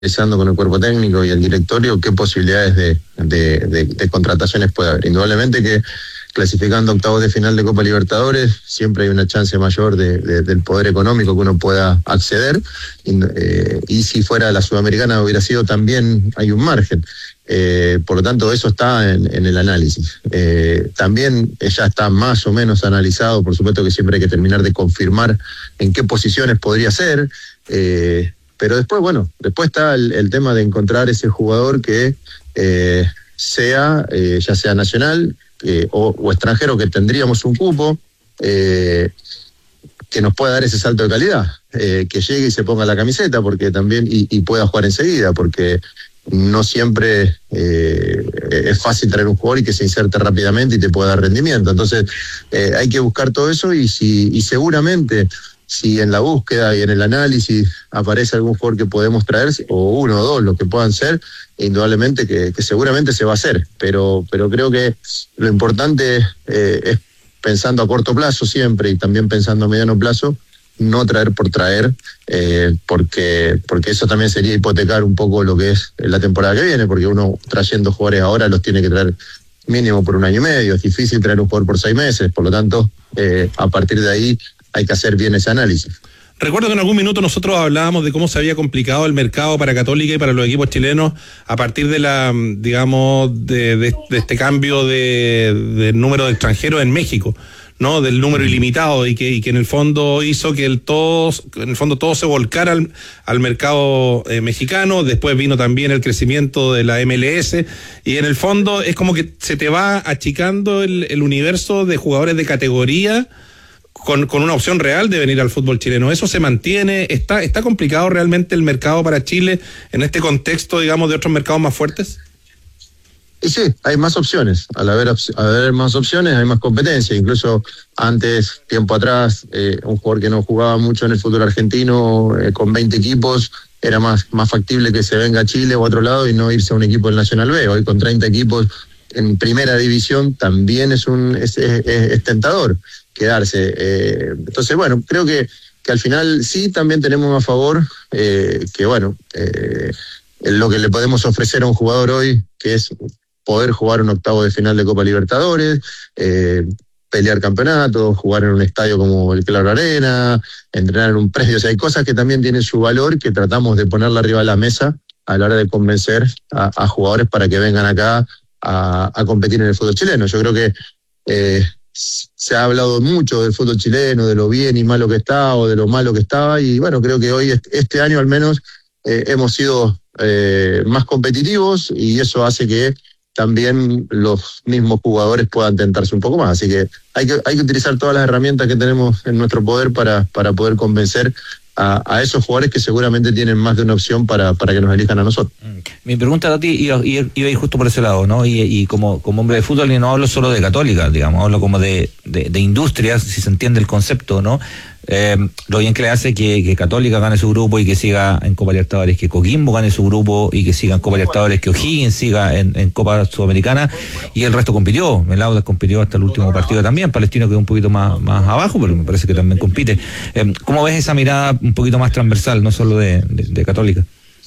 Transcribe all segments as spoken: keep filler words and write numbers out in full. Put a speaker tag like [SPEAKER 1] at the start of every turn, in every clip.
[SPEAKER 1] analizando con el cuerpo técnico y el directorio qué posibilidades de, de, de, de contrataciones puede haber. Indudablemente que clasificando octavos de final de Copa Libertadores siempre hay una chance mayor de, de, del poder económico que uno pueda acceder, y, eh, y si fuera la Sudamericana hubiera sido también, hay un margen. Eh, por lo tanto, eso está en, en el análisis. Eh, también ya está más o menos analizado, por supuesto que siempre hay que terminar de confirmar en qué posiciones podría ser, eh, pero después, bueno, después está el, el tema de encontrar ese jugador que eh, sea, eh, ya sea nacional eh, o, o extranjero, que tendríamos un cupo, eh, que nos pueda dar ese salto de calidad, eh, que llegue y se ponga la camiseta, porque también y, y pueda jugar enseguida, porque no siempre eh, es fácil traer un jugador y que se inserte rápidamente y te pueda dar rendimiento. Entonces eh, hay que buscar todo eso, y si y seguramente si en la búsqueda y en el análisis aparece algún jugador que podemos traer, o uno o dos, los que puedan ser, indudablemente que, que seguramente se va a hacer, pero, pero creo que lo importante eh, es, pensando a corto plazo siempre y también pensando a mediano plazo, no traer por traer, eh, porque, porque eso también sería hipotecar un poco lo que es la temporada que viene, porque uno trayendo jugadores ahora los tiene que traer mínimo por un año y medio, es difícil traer un jugador por seis meses, por lo tanto, eh, a partir de ahí hay que hacer bien ese análisis.
[SPEAKER 2] Recuerdo que en algún minuto nosotros hablábamos de cómo se había complicado el mercado para Católica y para los equipos chilenos a partir de la, digamos, de, de, de este cambio de, de número de extranjeros en México, ¿no? Del número ilimitado, y que, y que en el fondo hizo que el todos, en el fondo todo se volcara al, al mercado eh, mexicano. Después vino también el crecimiento de la M L S, y en el fondo es como que se te va achicando el, el universo de jugadores de categoría con, con una opción real de venir al fútbol chileno. ¿Eso se mantiene? ¿Está, está complicado realmente el mercado para Chile en este contexto, digamos, de otros mercados más fuertes?
[SPEAKER 1] Y sí, hay más opciones. Al haber, al haber más opciones, hay más competencia. Incluso antes, tiempo atrás, eh, un jugador que no jugaba mucho en el fútbol argentino, eh, con veinte equipos, era más, más factible que se venga a Chile o a otro lado y no irse a un equipo del Nacional B. Hoy con treinta equipos en primera división también es un es, es, es tentador quedarse. Eh, entonces, bueno, creo que, que al final sí también tenemos a favor eh, que, bueno, eh, lo que le podemos ofrecer a un jugador hoy, que es poder jugar un octavo de final de Copa Libertadores, eh, pelear campeonatos, jugar en un estadio como el Claro Arena, entrenar en un predio. O sea, hay cosas que también tienen su valor, que tratamos de ponerla arriba de la mesa a la hora de convencer a, a jugadores para que vengan acá a, a competir en el fútbol chileno. Yo creo que eh, se ha hablado mucho del fútbol chileno, de lo bien y malo que está, o de lo malo que estaba, y bueno, creo que hoy, este año al menos, eh, hemos sido eh, más competitivos, y eso hace que también los mismos jugadores puedan tentarse un poco más. Así que hay que, hay que utilizar todas las herramientas que tenemos en nuestro poder para, para poder convencer a, a esos jugadores que seguramente tienen más de una opción para, para que nos elijan a nosotros.
[SPEAKER 3] Mi pregunta, Tati, iba, iba a ir justo por ese lado, ¿no? Y, y como, como hombre de fútbol, y no hablo solo de Católica, digamos, hablo como de, de, de industrias, si se entiende el concepto, ¿no? Eh, lo bien que le hace que, que Católica gane su grupo y que siga en Copa Libertadores, que Coquimbo gane su grupo y que siga en Copa Libertadores, que O'Higgins siga en, en Copa Sudamericana, y el resto compitió. El Audax compitió hasta el último partido también, Palestino quedó un poquito más, más abajo, pero me parece que también compite. Eh, ¿Cómo ves esa mirada un poquito más transversal, no solo de, de, de Católica?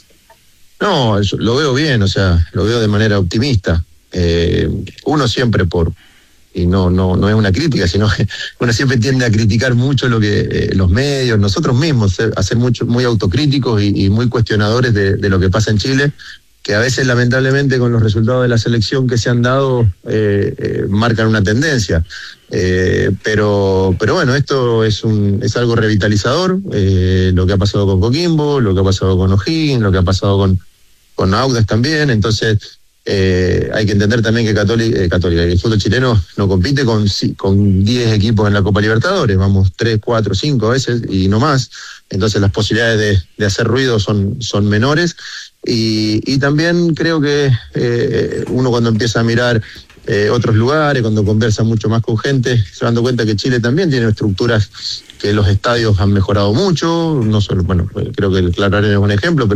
[SPEAKER 1] No, lo veo bien, o sea, lo veo de manera optimista. Eh, uno siempre por... y no no no es una crítica, sino que uno siempre tiende a criticar mucho lo que eh, los medios, nosotros mismos, a ser mucho, muy autocríticos y, y muy cuestionadores de, de lo que pasa en Chile, que a veces lamentablemente con los resultados de la selección que se han dado eh, eh, marcan una tendencia. Eh, pero pero bueno, esto es un es algo revitalizador, eh, lo que ha pasado con Coquimbo, lo que ha pasado con O'Higgins, lo que ha pasado con, con Audax también. Entonces Eh, hay que entender también que Católica, eh, Católica, el fútbol chileno no compite con con diez equipos en la Copa Libertadores, vamos tres, cuatro, cinco veces y no más. Entonces las posibilidades de, de hacer ruido son, son menores, y, y también creo que eh, uno cuando empieza a mirar eh, otros lugares, cuando conversa mucho más con gente, se va dando cuenta que Chile también tiene estructuras, que los estadios han mejorado mucho, no solo, bueno, creo que el Claro Arena es un ejemplo, pero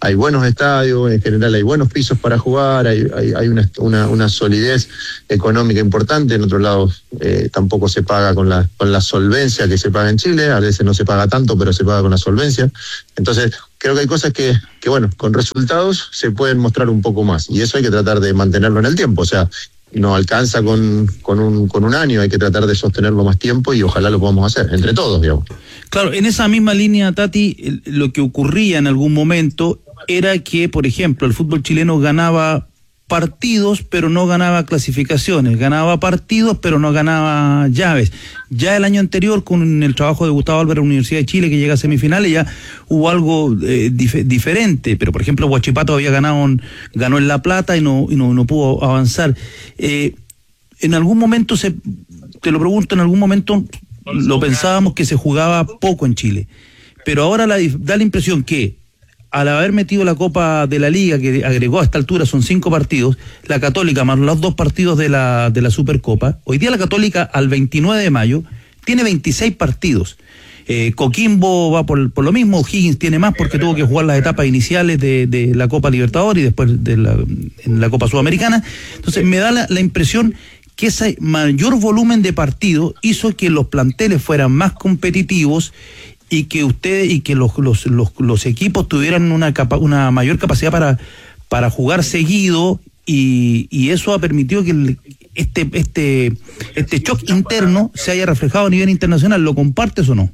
[SPEAKER 1] hay buenos estadios, en general hay buenos pisos para jugar, hay, hay, hay una, una, una solidez económica importante. En otros lados eh, tampoco se paga con la, con la solvencia que se paga en Chile, a veces no se paga tanto, pero se paga con la solvencia. Entonces, creo que hay cosas que, que, bueno, con resultados se pueden mostrar un poco más, y eso hay que tratar de mantenerlo en el tiempo. O sea, no alcanza con, con, un, con un año, hay que tratar de sostenerlo más tiempo y ojalá lo podamos hacer, entre todos, digamos.
[SPEAKER 4] Claro, en esa misma línea, Tati, lo que ocurría en algún momento era que, por ejemplo, el fútbol chileno ganaba partidos, pero no ganaba clasificaciones, ganaba partidos, pero no ganaba llaves. Ya el año anterior, con el trabajo de Gustavo Álvarez en la Universidad de Chile, que llega a semifinales, ya hubo algo eh, dif- diferente, pero por ejemplo Huachipato había ganado, ganó en La Plata y no, y no, no pudo avanzar. Eh, en algún momento, se, te lo pregunto, en algún momento lo pensábamos que se jugaba poco en Chile, pero ahora la, da la impresión que al haber metido la Copa de la Liga, que agregó a esta altura, son cinco partidos, la Católica más los dos partidos de la, de la Supercopa, hoy día la Católica al veintinueve de mayo tiene veintiséis partidos. Eh, Coquimbo va por, por lo mismo, O'Higgins tiene más porque tuvo que jugar las etapas iniciales de, de la Copa Libertadores y después de la, en la Copa Sudamericana. Entonces me da la, la impresión que ese mayor volumen de partidos hizo que los planteles fueran más competitivos y que ustedes y que los los, los, los equipos tuvieran una capa, una mayor capacidad para, para jugar seguido, y, y eso ha permitido que el, este este este shock interno se haya reflejado a nivel internacional. ¿Lo compartes o no?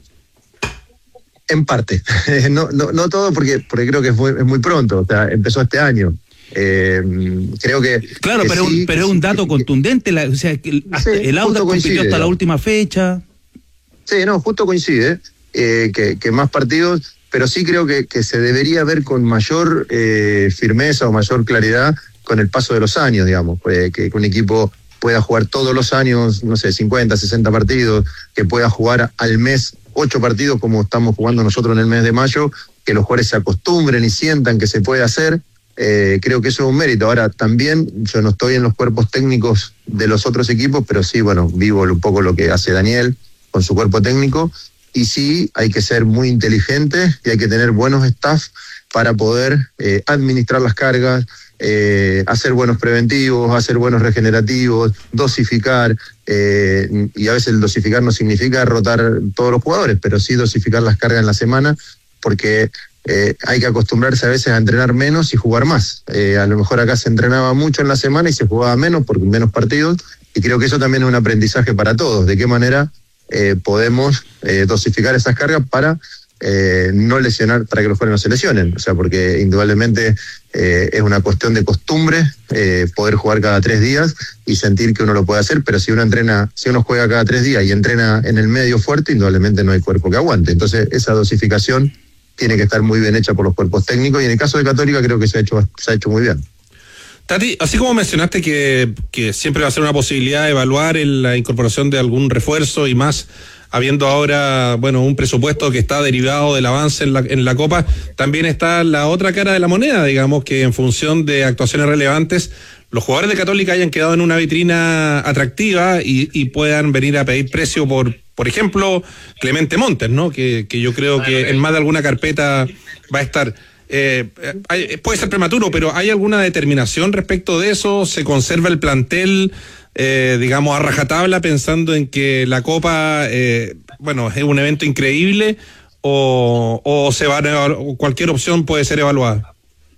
[SPEAKER 1] En parte, no, no, no todo porque, porque creo que es muy, es muy pronto, o sea, empezó este año. Eh, creo que
[SPEAKER 4] claro,
[SPEAKER 1] que
[SPEAKER 4] pero,
[SPEAKER 1] sí,
[SPEAKER 4] pero es
[SPEAKER 1] sí,
[SPEAKER 4] un dato
[SPEAKER 1] que,
[SPEAKER 4] contundente, la, o sea, que hasta
[SPEAKER 1] sí,
[SPEAKER 4] el Audax compitió hasta la última fecha.
[SPEAKER 1] Sí, no, justo coincide eh, que, que más partidos, pero sí creo que, que se debería ver con mayor eh, firmeza o mayor claridad con el paso de los años, digamos, eh, que, que un equipo pueda jugar todos los años, no sé, cincuenta, sesenta partidos, que pueda jugar al mes ocho partidos como estamos jugando nosotros en el mes de mayo, que los jugadores se acostumbren y sientan que se puede hacer. Eh, creo que eso es un mérito. Ahora, también yo no estoy en los cuerpos técnicos de los otros equipos, pero sí, bueno, vivo un poco lo que hace Daniel con su cuerpo técnico, y sí hay que ser muy inteligentes y hay que tener buenos staff para poder eh, administrar las cargas, eh, hacer buenos preventivos, hacer buenos regenerativos, dosificar, eh, y a veces el dosificar no significa rotar todos los jugadores, pero sí dosificar las cargas en la semana, porque eh, hay que acostumbrarse a veces a entrenar menos y jugar más. Eh, a lo mejor acá se entrenaba mucho en la semana y se jugaba menos porque menos partidos, y creo que eso también es un aprendizaje para todos, de qué manera eh, podemos eh, dosificar esas cargas para eh, no lesionar, para que los jugadores no se lesionen. O sea, porque indudablemente eh, es una cuestión de costumbre eh, poder jugar cada tres días y sentir que uno lo puede hacer, pero si uno entrena, si uno juega cada tres días y entrena en el medio fuerte, indudablemente no hay cuerpo que aguante. Entonces esa dosificación tiene que estar muy bien hecha por los cuerpos técnicos, y en el caso de Católica creo que se ha hecho, se ha hecho muy bien.
[SPEAKER 2] Tati, así como mencionaste que, que siempre va a ser una posibilidad de evaluar en la incorporación de algún refuerzo, y más habiendo ahora, bueno, un presupuesto que está derivado del avance en la, en la Copa, también está la otra cara de la moneda, digamos, que en función de actuaciones relevantes, los jugadores de Católica hayan quedado en una vitrina atractiva y, y puedan venir a pedir precio por, por ejemplo, Clemente Montes, ¿no? Que, que yo creo que en más de alguna carpeta va a estar. Eh, hay, puede ser prematuro, pero ¿hay alguna determinación respecto de eso? ¿Se conserva el plantel, eh, digamos, a rajatabla, pensando en que la Copa, eh, bueno, es un evento increíble, o, o se va a, o cualquier opción puede ser evaluada?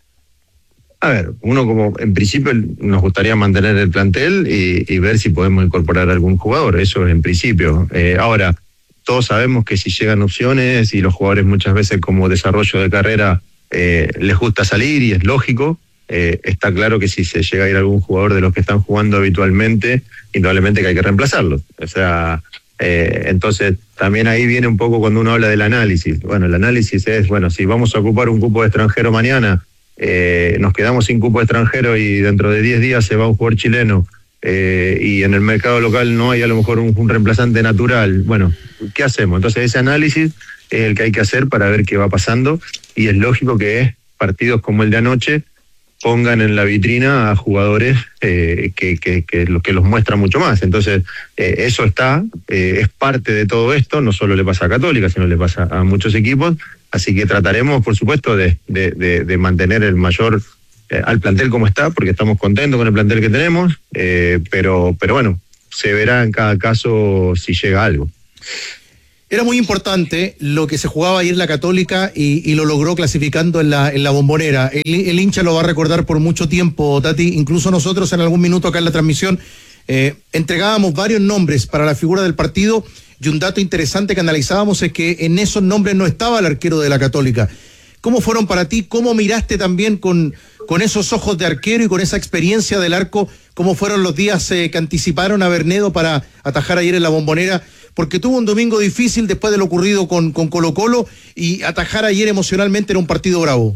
[SPEAKER 1] A ver, uno como en principio nos gustaría mantener el plantel y, y ver si podemos incorporar algún jugador, eso es en principio. Eh, ahora, todos sabemos que si llegan opciones y los jugadores muchas veces como desarrollo de carrera eh, les gusta salir, y es lógico, eh, está claro que si se llega a ir algún jugador de los que están jugando habitualmente, indudablemente que hay que reemplazarlos. O sea, eh, entonces también ahí viene un poco cuando uno habla del análisis. Bueno, el análisis es, bueno, si vamos a ocupar un cupo de extranjero mañana, Eh, nos quedamos sin cupo extranjero y dentro de diez días se va un jugador chileno, eh, y en el mercado local no hay a lo mejor un, un reemplazante natural. Bueno, ¿qué hacemos? Entonces ese análisis es el que hay que hacer para ver qué va pasando, y es lógico que partidos como el de anoche pongan en la vitrina a jugadores eh, que, que, que, lo, que los muestran mucho más. Entonces eh, eso está, eh, es parte de todo esto, no solo le pasa a Católica, sino le pasa a muchos equipos. así que trataremos, por supuesto, de, de, de, de mantener el mayor eh, al plantel como está, porque estamos contentos con el plantel que tenemos, eh, pero, pero bueno, se verá en cada caso si llega algo.
[SPEAKER 5] Era muy importante lo que se jugaba ayer la Católica y, y lo logró clasificando en la, en la Bombonera. El, el hincha lo va a recordar por mucho tiempo, Tati. Incluso nosotros en algún minuto acá en la transmisión eh, entregábamos varios nombres para la figura del partido, y un dato interesante que analizábamos es que en esos nombres no estaba el arquero de la Católica. ¿Cómo fueron para ti? ¿Cómo miraste también con, con esos ojos de arquero y con esa experiencia del arco? ¿Cómo fueron los días eh, que anticiparon a Bernedo para atajar ayer en la Bombonera? Porque tuvo un domingo difícil después de lo ocurrido con, con Colo Colo, y atajar ayer emocionalmente era un partido bravo.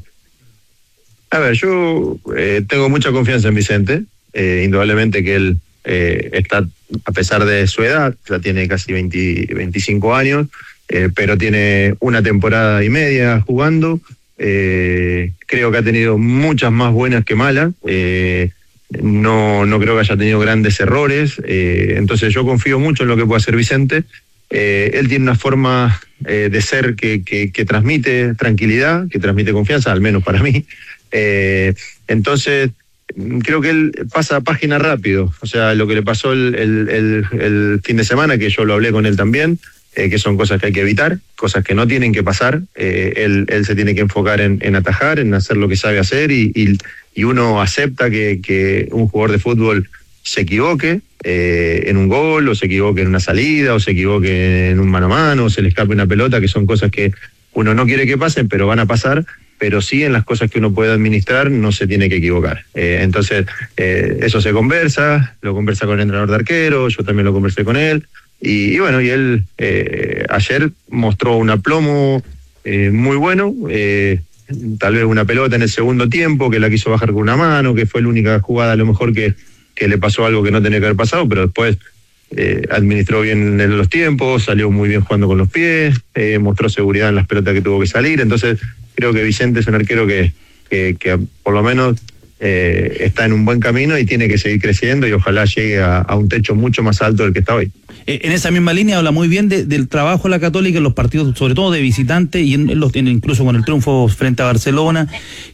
[SPEAKER 1] A ver, yo eh, tengo mucha confianza en Vicente, eh, indudablemente que él eh, está, a pesar de su edad, ya tiene casi veinte, veinticinco años, eh, pero tiene una temporada y media jugando, eh, creo que ha tenido muchas más buenas que malas, eh, No, no creo que haya tenido grandes errores, eh, entonces yo confío mucho en lo que puede hacer Vicente. Eh, él tiene una forma eh, de ser que, que, que transmite tranquilidad, que transmite confianza, al menos para mí. Eh, entonces creo que él pasa página rápido, o sea, lo que le pasó el, el, el, el fin de semana, que yo lo hablé con él también, eh, que son cosas que hay que evitar, cosas que no tienen que pasar. Eh, él, él se tiene que enfocar en, en atajar, en hacer lo que sabe hacer, y, y y uno acepta que, que un jugador de fútbol se equivoque eh, en un gol, o se equivoque en una salida, o se equivoque en un mano a mano, o se le escape una pelota, que son cosas que uno no quiere que pasen, pero van a pasar, pero sí en las cosas que uno puede administrar no se tiene que equivocar. Eh, entonces, eh, eso se conversa, lo conversa con el entrenador de arquero, yo también lo conversé con él, y, y bueno, y él eh, ayer mostró un aplomo eh, muy bueno, eh, tal vez una pelota en el segundo tiempo que la quiso bajar con una mano, que fue la única jugada a lo mejor que, que le pasó algo que no tenía que haber pasado, pero después eh, administró bien los tiempos, salió muy bien jugando con los pies, eh, mostró seguridad en las pelotas que tuvo que salir. Entonces creo que Vicente es un arquero que, que, que por lo menos eh, está en un buen camino y tiene que seguir creciendo, y ojalá llegue a, a un techo mucho más alto del que está hoy.
[SPEAKER 4] En esa misma línea habla muy bien de, del trabajo de la Católica en los partidos, sobre todo de visitante, y en, en los, en, incluso con el triunfo frente a Barcelona,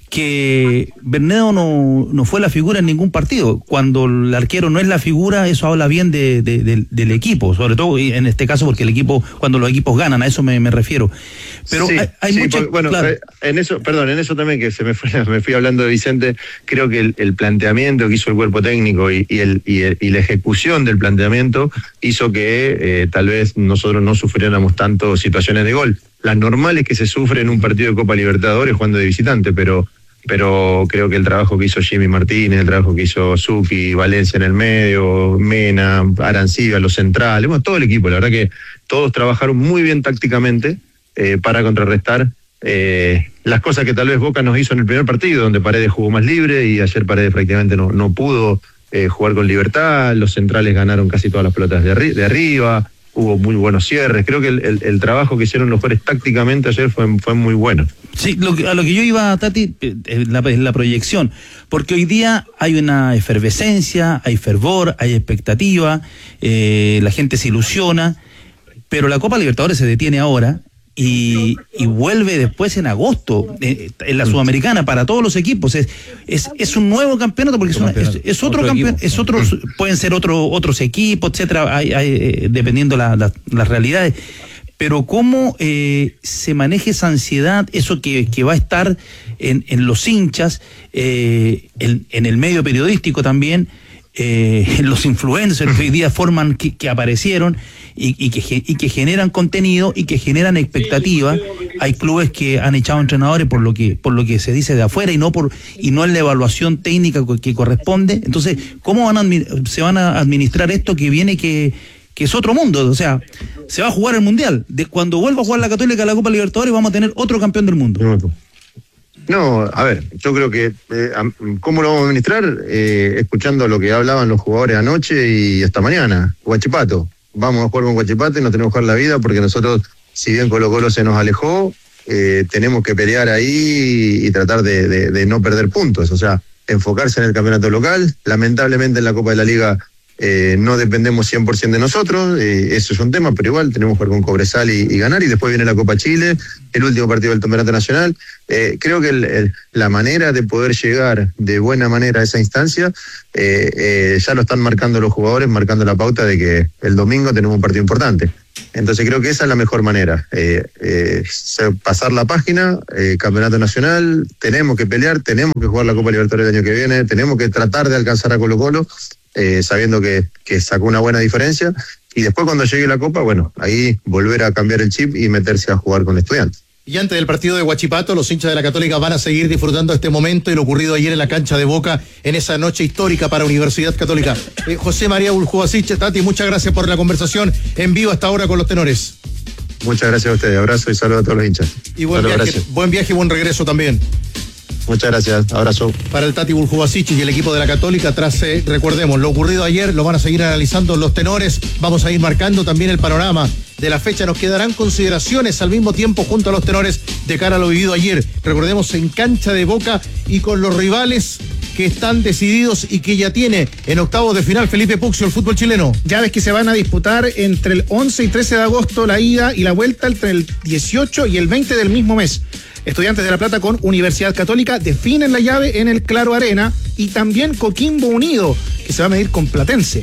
[SPEAKER 4] que Bernedo no, no fue la figura en ningún partido. Cuando el arquero no es la figura, eso habla bien de, de, de, del equipo, sobre todo en este caso porque el equipo, cuando los equipos ganan, a eso me, me refiero. Pero sí, hay, hay
[SPEAKER 1] sí,
[SPEAKER 4] mucho,
[SPEAKER 1] porque, bueno, claro. en eso, perdón, en eso también que se me fue, me fui hablando de Vicente, creo que el, el planteamiento que hizo el cuerpo técnico y, y, el, y, el, y la ejecución del planteamiento hizo que eh, tal vez nosotros no sufriéramos tanto situaciones de gol. Las normales que se sufre en un partido de Copa Libertadores jugando de visitante, pero pero creo que el trabajo que hizo Jimmy Martínez, el trabajo que hizo Zucchi, Valencia en el medio, Mena, Arancibia, los centrales, bueno, todo el equipo, la verdad que todos trabajaron muy bien tácticamente eh, para contrarrestar eh, las cosas que tal vez Boca nos hizo en el primer partido, donde Paredes jugó más libre y ayer Paredes prácticamente no, no pudo eh, jugar con libertad, los centrales ganaron casi todas las pelotas de, arri- de arriba, hubo muy buenos cierres, creo que el, el, el trabajo que hicieron los jugadores tácticamente ayer fue, fue muy bueno.
[SPEAKER 4] Sí, lo que, a lo que yo iba, Tati, es la, la proyección, porque hoy día hay una efervescencia, hay fervor, hay expectativa, eh, la gente se ilusiona, pero la Copa Libertadores se detiene ahora y, y vuelve después en agosto, eh, en la Sudamericana, para todos los equipos. Es es, es un nuevo campeonato, porque es, una, es, es otro, otro campeón, es otros, pueden ser otro, otros equipos, etcétera, hay, hay, eh, dependiendo la, la, las realidades. Pero cómo eh, se maneja esa ansiedad, eso que, que va a estar en, en los hinchas, eh, en, en el medio periodístico también, eh, en los influencers que hoy día forman, que, que aparecieron y, y, que, y que generan contenido y que generan expectativa. Hay clubes que han echado entrenadores por lo que por lo que se dice de afuera y no por y no en la evaluación técnica que corresponde. Entonces, ¿cómo van a, se van a administrar esto que viene que que es otro mundo? O sea, se va a jugar el Mundial. De cuando vuelva a jugar la Católica a la Copa Libertadores vamos a tener otro campeón del mundo.
[SPEAKER 1] No, a ver, yo creo que eh, ¿cómo lo vamos a administrar? Eh, escuchando lo que hablaban los jugadores anoche y esta mañana. Huachipato, vamos a jugar con Huachipato y nos tenemos que jugar la vida, porque nosotros, si bien Colo Colo se nos alejó, eh, tenemos que pelear ahí y tratar de, de, de no perder puntos, o sea, enfocarse en el campeonato local. Lamentablemente en la Copa de la Liga eh, no dependemos cien por ciento de nosotros, eh, eso es un tema, pero igual tenemos que jugar con Cobresal y, y ganar, y después viene la Copa Chile, el último partido del Campeonato Nacional. Eh, creo que el, el, la manera de poder llegar de buena manera a esa instancia, eh, eh, ya lo están marcando los jugadores, marcando la pauta de que el domingo tenemos un partido importante. Entonces creo que esa es la mejor manera, eh, eh, pasar la página, eh, Campeonato Nacional, tenemos que pelear, tenemos que jugar la Copa Libertadores el año que viene, tenemos que tratar de alcanzar a Colo Colo, eh, sabiendo que, que sacó una buena diferencia, y después cuando llegue la Copa, bueno, ahí volver a cambiar el chip y meterse a jugar con Estudiantes.
[SPEAKER 5] Y antes del partido de Huachipato, los hinchas de la Católica van a seguir disfrutando este momento y lo ocurrido ayer en la cancha de Boca en esa noche histórica para Universidad Católica. Eh, José María Buljubasic, Tati, muchas gracias por la conversación en vivo hasta ahora con los tenores.
[SPEAKER 1] Muchas gracias a ustedes, abrazo y saludo a todos los hinchas.
[SPEAKER 5] Y buen viaje, buen viaje y buen regreso también.
[SPEAKER 1] Muchas gracias, abrazo.
[SPEAKER 5] Para el Tati Buljubasic y el equipo de la Católica, tras, eh, recordemos, lo ocurrido ayer, lo van a seguir analizando los tenores, vamos a ir marcando también el panorama de la fecha, nos quedarán consideraciones al mismo tiempo junto a los tenores de cara a lo vivido ayer, recordemos en cancha de Boca y con los rivales que están decididos y que ya tiene en octavos de final Felipe Puccio, el fútbol chileno.
[SPEAKER 6] Llaves que se van a disputar entre el once y trece de agosto, la ida y la vuelta entre el dieciocho y el veinte del mismo mes. Estudiantes de La Plata con Universidad Católica definen la llave en el Claro Arena, y también Coquimbo Unido, que se va a medir con Platense.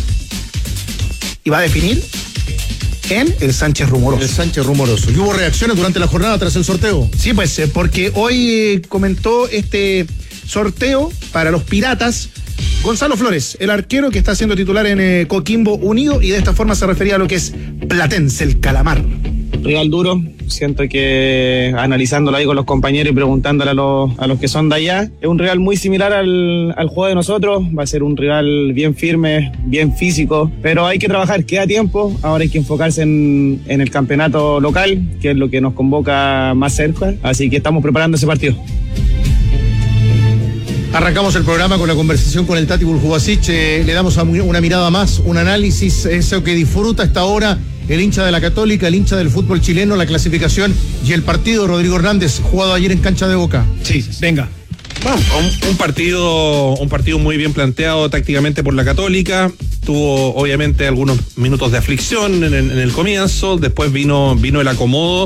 [SPEAKER 6] Y va a definir en el Sánchez Rumoroso.
[SPEAKER 5] El Sánchez Rumoroso. ¿Y hubo reacciones durante la jornada tras el sorteo?
[SPEAKER 6] Sí, pues, porque hoy comentó este sorteo para los Piratas Gonzalo Flores, el arquero que está siendo titular en eh, Coquimbo Unido, y de esta forma se refería a lo que es Platense, el Calamar.
[SPEAKER 7] Rival duro, siento que analizándolo ahí con los compañeros y preguntándole a los, a los que son de allá, es un rival muy similar al, al juego de nosotros, va a ser un rival bien firme, bien físico, pero hay que trabajar, queda tiempo, ahora hay que enfocarse en, en el campeonato local, que es lo que nos convoca más cerca, así que estamos preparando ese partido.
[SPEAKER 5] Arrancamos el programa con la conversación con el Tati Buljubasic, eh, le damos una mirada más, un análisis, eso que disfruta hasta ahora el hincha de la Católica, el hincha del fútbol chileno, la clasificación y el partido. Rodrigo Hernández, jugado ayer en cancha de Boca.
[SPEAKER 6] Sí, venga.
[SPEAKER 2] Bueno, un, un partido un partido muy bien planteado tácticamente por la Católica. Tuvo obviamente algunos minutos de aflicción en el, en el comienzo, después vino, vino el acomodo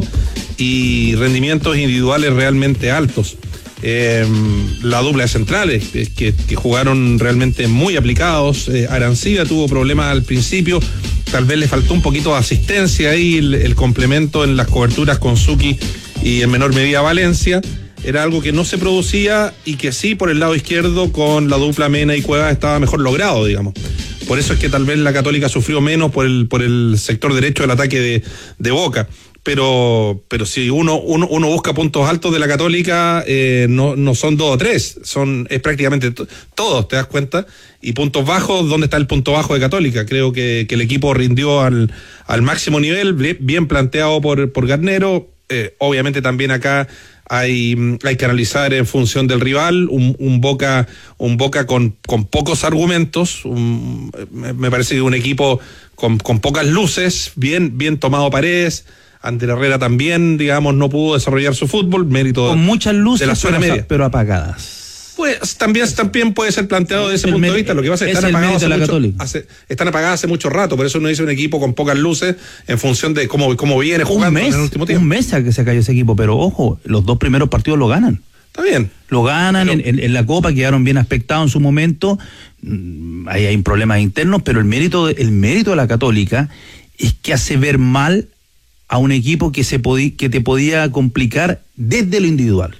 [SPEAKER 2] y rendimientos individuales realmente altos. Eh, la dupla de centrales que, que jugaron realmente muy aplicados. eh, Arancibia tuvo problemas al principio, tal vez le faltó un poquito de asistencia ahí, el, el complemento en las coberturas con Zucchi y en menor medida Valencia era algo que no se producía, y que sí por el lado izquierdo con la dupla Mena y Cuevas estaba mejor logrado, digamos. Por eso es que tal vez la Católica sufrió menos por el, por el sector derecho del ataque de, de Boca. Pero, pero si uno, uno, uno busca puntos altos de la Católica, eh, no, no son dos o tres, son, es prácticamente t- todos, ¿te das cuenta? Y puntos bajos, ¿dónde está el punto bajo de Católica? Creo que, que el equipo rindió al, al máximo nivel, bien planteado por, por Garnero. Eh, obviamente también acá hay, hay que analizar en función del rival, un, un Boca, un Boca con, con pocos argumentos, un, me parece que un equipo con, con pocas luces, bien, bien tomado Paredes. Ander Herrera también, digamos, no pudo desarrollar su fútbol, mérito
[SPEAKER 4] con muchas luces,
[SPEAKER 2] de la zona
[SPEAKER 4] pero,
[SPEAKER 2] media.
[SPEAKER 4] pero apagadas.
[SPEAKER 2] Pues también, también puede ser planteado desde ese
[SPEAKER 4] el
[SPEAKER 2] punto
[SPEAKER 4] mer-
[SPEAKER 2] de vista. Lo que pasa es que
[SPEAKER 4] es
[SPEAKER 2] están
[SPEAKER 4] el
[SPEAKER 2] apagados
[SPEAKER 4] mérito de
[SPEAKER 2] hace
[SPEAKER 4] la
[SPEAKER 2] mucho,
[SPEAKER 4] Católica.
[SPEAKER 2] hace, están apagadas hace mucho rato, por eso uno dice un equipo con pocas luces en función de cómo, cómo viene jugando
[SPEAKER 4] un mes,
[SPEAKER 2] en el último tiempo.
[SPEAKER 4] Un mes a que se cayó ese equipo, pero ojo, los dos primeros partidos lo ganan.
[SPEAKER 2] Está bien.
[SPEAKER 4] Lo ganan,
[SPEAKER 2] Pero,
[SPEAKER 4] en, en, en la Copa quedaron bien aspectados en su momento, mm, ahí hay problemas internos, pero el mérito, de, el mérito de la Católica es que hace ver mal a un equipo que, se podí, que te podía complicar desde lo individual.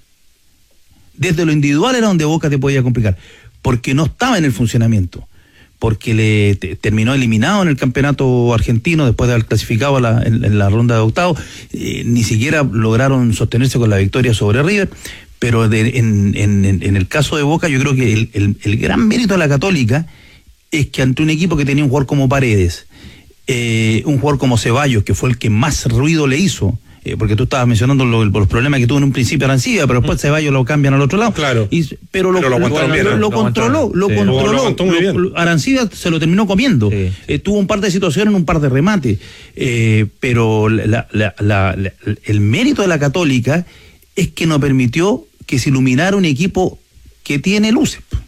[SPEAKER 4] Desde lo individual era donde Boca te podía complicar, porque no estaba en el funcionamiento, porque le te, terminó eliminado en el campeonato argentino después de haber clasificado a la, en, en la ronda de octavos, eh, ni siquiera lograron sostenerse con la victoria sobre River. Pero de, en, en, en el caso de Boca, yo creo que el, el, el gran mérito de la Católica es que ante un equipo que tenía un jugador como Paredes, eh, un jugador como Ceballos, que fue el que más ruido le hizo, eh, porque tú estabas mencionando lo, los problemas que tuvo en un principio Arancibia, pero después Ceballos lo cambian al otro lado.
[SPEAKER 2] Claro.
[SPEAKER 4] Y, pero lo,
[SPEAKER 2] Pero lo aguantaron
[SPEAKER 4] lo,
[SPEAKER 2] bien,
[SPEAKER 4] lo,
[SPEAKER 2] ¿no?
[SPEAKER 4] lo
[SPEAKER 3] Lo
[SPEAKER 4] controló,
[SPEAKER 3] aguantaron,
[SPEAKER 4] lo
[SPEAKER 3] sí.
[SPEAKER 4] controló.
[SPEAKER 2] Lo aguantó muy
[SPEAKER 4] Lo-
[SPEAKER 2] bien.
[SPEAKER 4] lo- Arancibia se lo terminó comiendo.
[SPEAKER 3] Sí.
[SPEAKER 4] Eh, tuvo un par de situaciones, un par de remates, eh, pero la, la, la, la, el mérito de la Católica es que no permitió que se iluminara un equipo que tiene luces.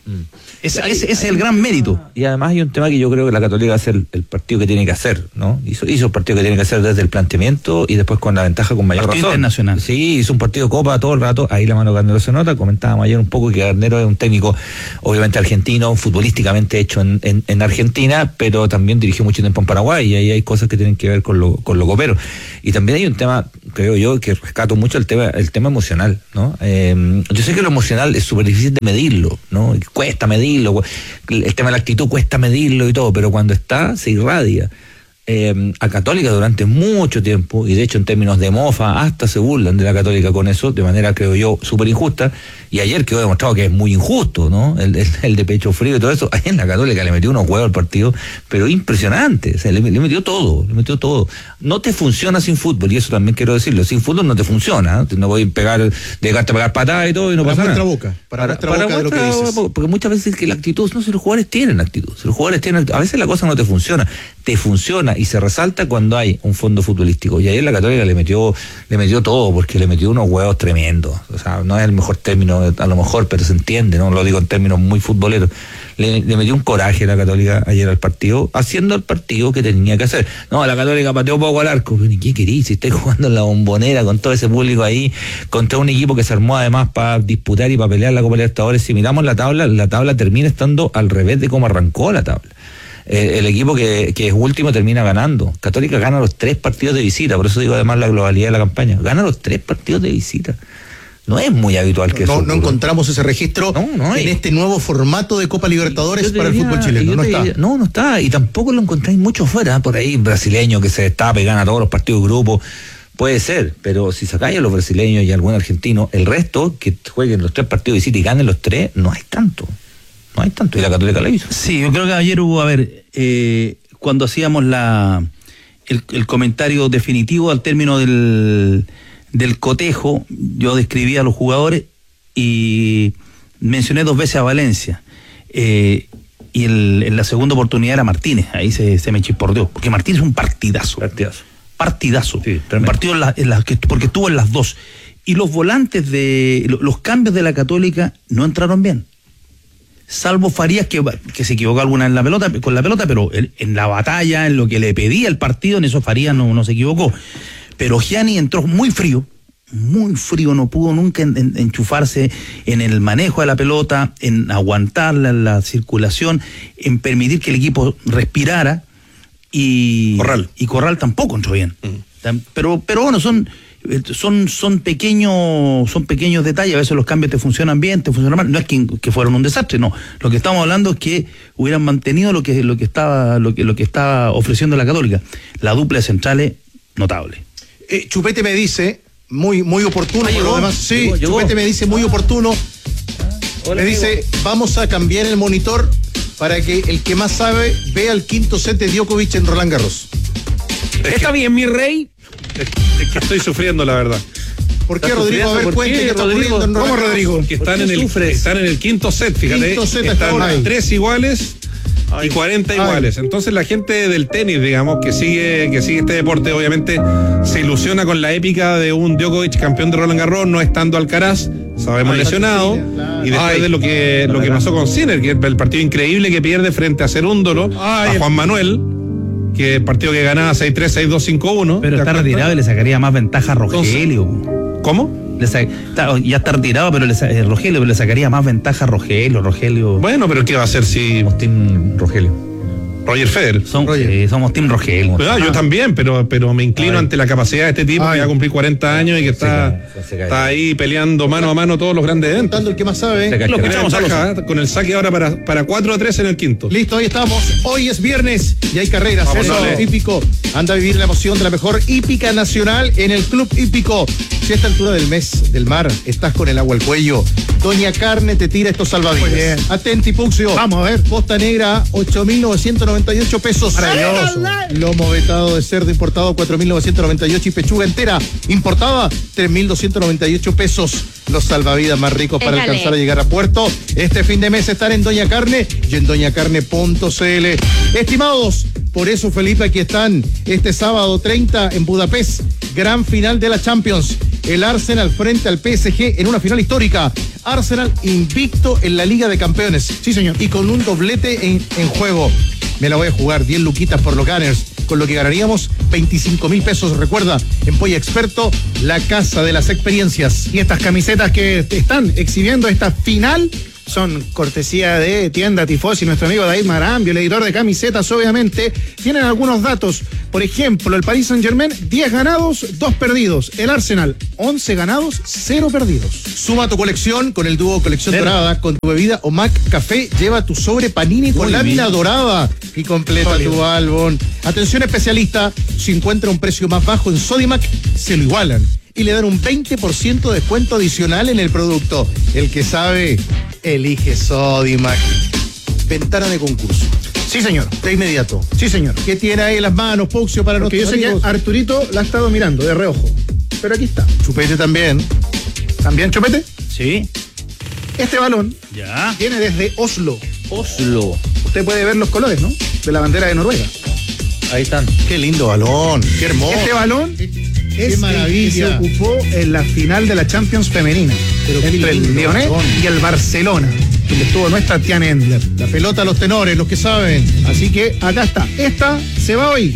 [SPEAKER 4] Ese, ese, ese es el gran mérito.
[SPEAKER 3] Y además hay un tema que yo creo que la Católica hace el, el partido que tiene que hacer, ¿no? Hizo, hizo el partido que tiene que hacer desde el planteamiento y después con la ventaja con mayor
[SPEAKER 4] Partido
[SPEAKER 3] razón.
[SPEAKER 4] internacional.
[SPEAKER 3] Sí, hizo un partido de Copa todo el rato, ahí la mano de Garnero se nota. Comentábamos ayer un poco que Garnero es un técnico obviamente argentino, futbolísticamente hecho en, en, en Argentina, pero también dirigió mucho tiempo en Paraguay y ahí hay cosas que tienen que ver con lo, con lo copero. Y también hay un tema, creo yo, que rescato mucho el tema, el tema emocional, ¿no? Eh, yo sé que lo emocional es súper difícil de medirlo, ¿no? Cuesta medirlo, el tema de la actitud cuesta medirlo y todo, pero cuando está, se irradia. Eh, a Católica durante mucho tiempo, y de hecho en términos de mofa, hasta se burlan de la Católica con eso, de manera, creo yo, súper injusta, y ayer quedó demostrado que es muy injusto, ¿no? El, el, el de pecho frío y todo eso. Ayer en la Católica le metió unos huevos al partido, pero impresionante, o sea, le, le metió todo, le metió todo. No te funciona sin fútbol, y eso también quiero decirlo, sin fútbol no te funciona, ¿no? No voy a pegar, dejarte a pegar patadas y todo, y no
[SPEAKER 5] para
[SPEAKER 3] pasa
[SPEAKER 5] nuestra
[SPEAKER 3] nada.
[SPEAKER 5] boca, para,
[SPEAKER 3] para
[SPEAKER 5] nuestra
[SPEAKER 3] para
[SPEAKER 5] boca de lo que
[SPEAKER 3] nuestra-
[SPEAKER 5] dices.
[SPEAKER 3] Porque muchas veces que la actitud, no, si los jugadores tienen actitud, si los jugadores tienen actitud, a veces la cosa no te funciona, te funciona y se resalta cuando hay un fondo futbolístico. Y ayer la Católica le metió, le metió todo, porque le metió unos huevos tremendos. O sea, no es el mejor término, a lo mejor, pero se entiende, no lo digo en términos muy futboleros. Le, le metió un coraje a la Católica ayer al partido, haciendo el partido que tenía que hacer. No, la Católica pateó poco al arco. Pero, ¿y qué querís? Si estáis jugando en la Bombonera con todo ese público ahí, contra un equipo que se armó además para disputar y para pelear la Copa Libertadores. Si miramos la tabla, la tabla termina estando al revés de cómo arrancó la tabla. Eh, el equipo que, que es último termina ganando. Católica gana los tres partidos de visita, por eso digo además la globalidad de la campaña. Gana los tres partidos de visita. No es muy habitual que
[SPEAKER 5] No,
[SPEAKER 3] eso
[SPEAKER 5] no
[SPEAKER 3] ocurra.
[SPEAKER 5] encontramos ese registro
[SPEAKER 3] No, no hay.
[SPEAKER 5] en este nuevo formato de Copa Libertadores
[SPEAKER 3] Yo te
[SPEAKER 5] para
[SPEAKER 3] diría-
[SPEAKER 5] el fútbol chileno.
[SPEAKER 3] yo
[SPEAKER 5] No
[SPEAKER 3] te
[SPEAKER 5] está.
[SPEAKER 3] diría- no, no está. Y tampoco lo encontráis mucho fuera. Por ahí, brasileño que se destape, gana todos los partidos de grupo. Puede ser, pero si sacáis a los brasileños y a algún argentino, el resto que jueguen los tres partidos de visita y ganen los tres, no hay tanto. No hay tanto. Y la Católica la hizo.
[SPEAKER 4] Sí, yo creo que ayer hubo, a ver, eh, cuando hacíamos la el, el comentario definitivo al término del, del cotejo, yo describía a los jugadores y mencioné dos veces a Valencia. Eh, y el, en la segunda oportunidad era Martínez, ahí se, se me chispordeó, porque Martínez es un partidazo.
[SPEAKER 3] Partidazo.
[SPEAKER 4] Partidazo.
[SPEAKER 3] Sí,
[SPEAKER 4] un
[SPEAKER 3] tremendo.
[SPEAKER 4] partido en la, en la, que, porque estuvo en las dos. Y los volantes de. Los cambios de la Católica no entraron bien. Salvo Farías, que, que se equivocó alguna en la pelota, con la pelota, pero en, en la batalla, en lo que le pedía el partido, en eso Farías no, no se equivocó. Pero Gianni entró muy frío, muy frío, no pudo nunca en, en, enchufarse en el manejo de la pelota, en aguantar la, la circulación, en permitir que el equipo respirara. Y
[SPEAKER 2] Corral.
[SPEAKER 4] y Corral tampoco entró bien.
[SPEAKER 2] Mm.
[SPEAKER 4] Tam- Pero, pero bueno, son. Son, son pequeños son pequeños detalles, a veces los cambios te funcionan bien, te funcionan mal, no es que, que fueron un desastre, no. Lo que estamos hablando es que hubieran mantenido lo que, lo que estaba, lo que, lo que estaba ofreciendo la Católica. La dupla de centrales, notable.
[SPEAKER 5] Eh, Chupete me dice, muy, muy oportuno,
[SPEAKER 3] Ah,
[SPEAKER 5] por
[SPEAKER 3] llegó,
[SPEAKER 5] lo demás. Sí,
[SPEAKER 3] llegó, llegó.
[SPEAKER 5] Chupete me dice muy oportuno.
[SPEAKER 3] Hola,
[SPEAKER 5] me dice, vamos a cambiar el monitor para que el que más sabe vea el quinto set de Djokovic en Roland Garros.
[SPEAKER 3] Está bien, mi rey.
[SPEAKER 2] Es, es que estoy sufriendo, la verdad.
[SPEAKER 5] ¿Por qué,
[SPEAKER 3] ¿Estás
[SPEAKER 5] Rodrigo? A ver,
[SPEAKER 3] sufriendo? ¿Por
[SPEAKER 5] cuente
[SPEAKER 3] qué,
[SPEAKER 5] qué está
[SPEAKER 3] Rodrigo?
[SPEAKER 5] ocurriendo en Roland
[SPEAKER 6] ¿Cómo,
[SPEAKER 5] Garros.
[SPEAKER 6] Rodrigo?
[SPEAKER 2] Que
[SPEAKER 3] ¿Por
[SPEAKER 2] están
[SPEAKER 3] qué
[SPEAKER 2] en, el,
[SPEAKER 3] sufres?
[SPEAKER 2] están en el quinto set, fíjate.
[SPEAKER 5] Quinto set hasta
[SPEAKER 2] están
[SPEAKER 5] ahora.
[SPEAKER 2] tres iguales y cuarenta
[SPEAKER 5] Ay.
[SPEAKER 2] iguales. Entonces la gente del tenis, digamos, que sigue, que sigue este deporte, obviamente se ilusiona con la épica de un Djokovic campeón de Roland Garros, no estando Alcaraz, sabemos
[SPEAKER 5] Ay,
[SPEAKER 2] lesionado.
[SPEAKER 5] claro.
[SPEAKER 2] Y después
[SPEAKER 5] Ay.
[SPEAKER 2] de lo que, lo que pasó con Sinner, que es el partido increíble que pierde frente a Cerúndolo,
[SPEAKER 5] Ay.
[SPEAKER 2] a Juan Manuel, que el partido que ganaba seis tres, seis dos, cinco uno.
[SPEAKER 4] Pero
[SPEAKER 2] ¿te
[SPEAKER 4] está
[SPEAKER 2] das cuenta?
[SPEAKER 4] retirado y le sacaría más ventaja a Rogelio.
[SPEAKER 2] ¿Cómo?
[SPEAKER 4] Le sa- está- ya está retirado, pero le sa- eh, Rogelio, pero le sacaría más ventaja a Rogelio. Rogelio.
[SPEAKER 2] Bueno, pero ¿qué va a hacer si
[SPEAKER 3] Team Rogelio.
[SPEAKER 2] Roger Federer?
[SPEAKER 4] Son-
[SPEAKER 5] Roger.
[SPEAKER 4] eh, somos Team Rogelio.
[SPEAKER 2] Ah, yo también, pero, pero me inclino
[SPEAKER 3] Ay.
[SPEAKER 2] ante la capacidad de este tipo
[SPEAKER 5] Ay.
[SPEAKER 2] que va a cumplir cuarenta años y que está,
[SPEAKER 3] Se cae, se cae.
[SPEAKER 2] está ahí peleando mano a mano todos los grandes eventos.
[SPEAKER 5] Contando el que más sabe.
[SPEAKER 3] Se cae.
[SPEAKER 2] Lo
[SPEAKER 3] Tiene
[SPEAKER 2] escuchamos ventaja, ¿eh? Con el saque ahora para, para cuatro a tres en el quinto.
[SPEAKER 5] Listo, ahí estamos. Hoy es viernes y hay carreras.
[SPEAKER 2] Vamos,
[SPEAKER 5] Eso,
[SPEAKER 2] dale.
[SPEAKER 5] hípico. Anda a vivir la emoción de la mejor hípica nacional en el Club Hípico. Si a esta altura del mes del mar estás con el agua al cuello, Doña Carne te tira estos salvavidas.
[SPEAKER 6] Muy bien.
[SPEAKER 5] Atenti, Puxio.
[SPEAKER 6] Vamos a ver.
[SPEAKER 5] Posta negra, ocho mil novecientos noventa y ocho pesos.
[SPEAKER 6] Maravilloso.
[SPEAKER 5] Lomo vetado de cerdo importado, cuatro mil novecientos noventa y ocho. Y pechuga entera importada, tres mil doscientos noventa y ocho pesos. Los salvavidas más ricos para
[SPEAKER 8] Éjale.
[SPEAKER 5] alcanzar a llegar a puerto. Este fin de mes están en Doña Carne y en doña carne punto c l. Estimados, por eso, Felipe, aquí están este sábado treinta en Budapest. Gran final de la Champions. el Arsenal frente al P S G en una final histórica. Arsenal invicto en la Liga de Campeones.
[SPEAKER 6] Sí, señor.
[SPEAKER 5] Y con un doblete en, en juego. Me la voy a jugar, diez luquitas por los Gunners, con lo que ganaríamos veinticinco mil pesos. Recuerda, en Polla Experto, la casa de las experiencias.
[SPEAKER 6] Y estas camisetas que están exhibiendo esta final son cortesía de Tienda Tifosi, nuestro amigo David Marambio, el editor de camisetas, obviamente. Tienen algunos datos. Por ejemplo, el Paris Saint-Germain, diez ganados, dos perdidos. El Arsenal, once ganados, cero perdidos.
[SPEAKER 5] Suma tu colección con el dúo Colección Cero. Dorada, con tu bebida o Mac Café. Lleva tu sobre Panini con lámina dorada y completa Sólido. Tu álbum. Atención especialista, si encuentra un precio más bajo en Sodimac, se lo igualan y le dan un veinte por ciento de descuento adicional en el producto. El que sabe, elige Sodimac. Ventana de concurso.
[SPEAKER 6] Sí, señor.
[SPEAKER 5] De inmediato.
[SPEAKER 6] Sí, señor.
[SPEAKER 5] ¿Qué tiene ahí en las manos, Puxio, para
[SPEAKER 6] Porque
[SPEAKER 5] nuestros
[SPEAKER 6] yo sé
[SPEAKER 5] amigos?
[SPEAKER 6] que Arturito la ha estado mirando de reojo. Pero aquí está.
[SPEAKER 5] Chupete también.
[SPEAKER 6] ¿También Chupete?
[SPEAKER 4] Sí.
[SPEAKER 6] Este balón
[SPEAKER 4] Ya.
[SPEAKER 6] viene desde Oslo.
[SPEAKER 4] Oslo.
[SPEAKER 6] Usted puede ver los colores, ¿no? De la bandera de Noruega.
[SPEAKER 3] Ahí están.
[SPEAKER 5] Qué lindo balón. Qué hermoso.
[SPEAKER 6] Este balón es
[SPEAKER 5] maravilla.
[SPEAKER 6] el que se ocupó en la final de la Champions femenina.
[SPEAKER 5] Pero qué
[SPEAKER 6] entre el
[SPEAKER 5] lindo
[SPEAKER 6] Lionel
[SPEAKER 5] balón.
[SPEAKER 6] y el Barcelona, donde estuvo nuestra Tiane Endler.
[SPEAKER 5] La pelota a los tenores, los que saben.
[SPEAKER 6] Así que acá está. Esta se va hoy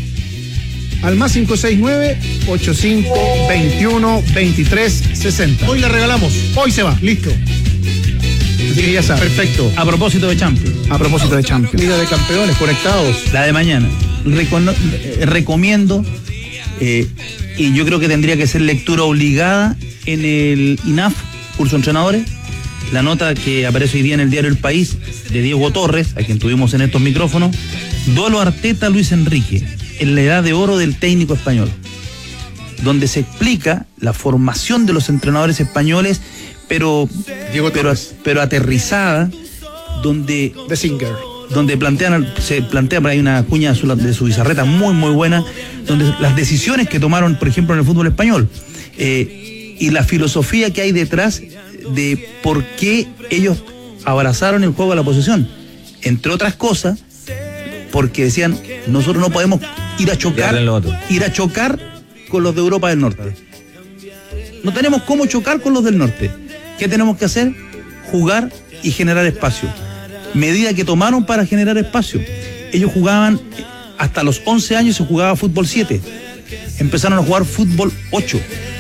[SPEAKER 6] al más cinco seis nueve, ochenta y cinco, veintiuno, veintitrés, sesenta.
[SPEAKER 5] Hoy la regalamos.
[SPEAKER 6] Hoy se va.
[SPEAKER 5] Listo.
[SPEAKER 6] Así que ya saben.
[SPEAKER 5] Perfecto.
[SPEAKER 4] A propósito de Champions.
[SPEAKER 6] A propósito de Champions.
[SPEAKER 5] Liga de Campeones, conectados.
[SPEAKER 4] La de mañana. Recono- eh, recomiendo, eh, y yo creo que tendría que ser lectura obligada en el I N A F, curso de entrenadores, la nota que aparece hoy día en el diario El País de Diego Torres, a quien tuvimos en estos micrófonos, duelo Arteta-Luis Enrique, en la edad de oro del técnico español, donde se explica la formación de los entrenadores españoles, pero,
[SPEAKER 5] Diego
[SPEAKER 4] pero,
[SPEAKER 5] Torres.
[SPEAKER 4] pero aterrizada, donde
[SPEAKER 6] De Singer.
[SPEAKER 4] donde plantean, se plantea, hay una cuña de su, de su bizarreta muy muy buena, donde las decisiones que tomaron, por ejemplo, en el fútbol español, eh, y la filosofía que hay detrás de por qué ellos abrazaron el juego de la posesión, entre otras cosas, porque decían, nosotros no podemos ir a chocar, ir a chocar con los de Europa del Norte. No tenemos cómo chocar con los del norte. ¿Qué tenemos que hacer? Jugar y generar espacio. Medida que tomaron para generar espacio. Ellos jugaban, hasta los once años se jugaba fútbol siete. Empezaron a jugar fútbol ocho.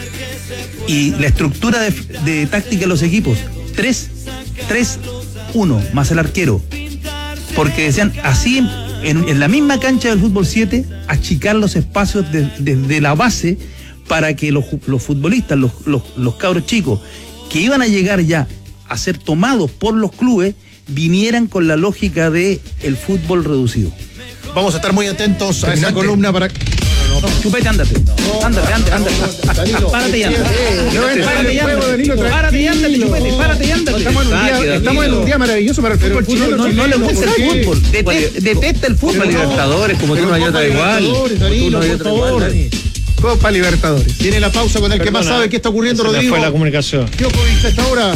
[SPEAKER 4] Y la estructura de, de táctica de los equipos, tres, tres, uno, más el arquero. Porque decían, así en, en la misma cancha del fútbol siete, achicar los espacios desde de, de la base para que los, los futbolistas, los, los, los cabros chicos, que iban a llegar ya a ser tomados por los clubes, vinieran con la lógica de el fútbol reducido.
[SPEAKER 5] Vamos a estar muy atentos a esa
[SPEAKER 6] Terminante.
[SPEAKER 5] columna para.
[SPEAKER 4] No, chupete, ándate. Ándate, ándate, ándate.
[SPEAKER 5] Danilo.
[SPEAKER 4] Párate y ándate.
[SPEAKER 6] No,
[SPEAKER 4] Párate y
[SPEAKER 6] juego,
[SPEAKER 4] ándate.
[SPEAKER 6] Danilo,
[SPEAKER 4] Párate y ándate, chupete. Párate y ándate.
[SPEAKER 6] Estamos en un día, estamos en un día maravilloso para el
[SPEAKER 5] Pero
[SPEAKER 6] fútbol
[SPEAKER 5] el fútbol
[SPEAKER 6] chileno.
[SPEAKER 4] No, no le gusta el
[SPEAKER 5] ¿Por qué?
[SPEAKER 4] fútbol. Detesta, detesta el fútbol.
[SPEAKER 3] Copa Libertadores, como tú no hay otra igual. Como tú
[SPEAKER 5] Danilo,
[SPEAKER 3] no hay
[SPEAKER 5] por
[SPEAKER 3] otra igual,
[SPEAKER 5] favor.
[SPEAKER 3] Dani.
[SPEAKER 6] Copa Libertadores.
[SPEAKER 5] Tiene la pausa con el que más sabe qué está ocurriendo,
[SPEAKER 8] Se me
[SPEAKER 5] Rodrigo.
[SPEAKER 8] fue la comunicación.
[SPEAKER 5] Djokovic a esta hora.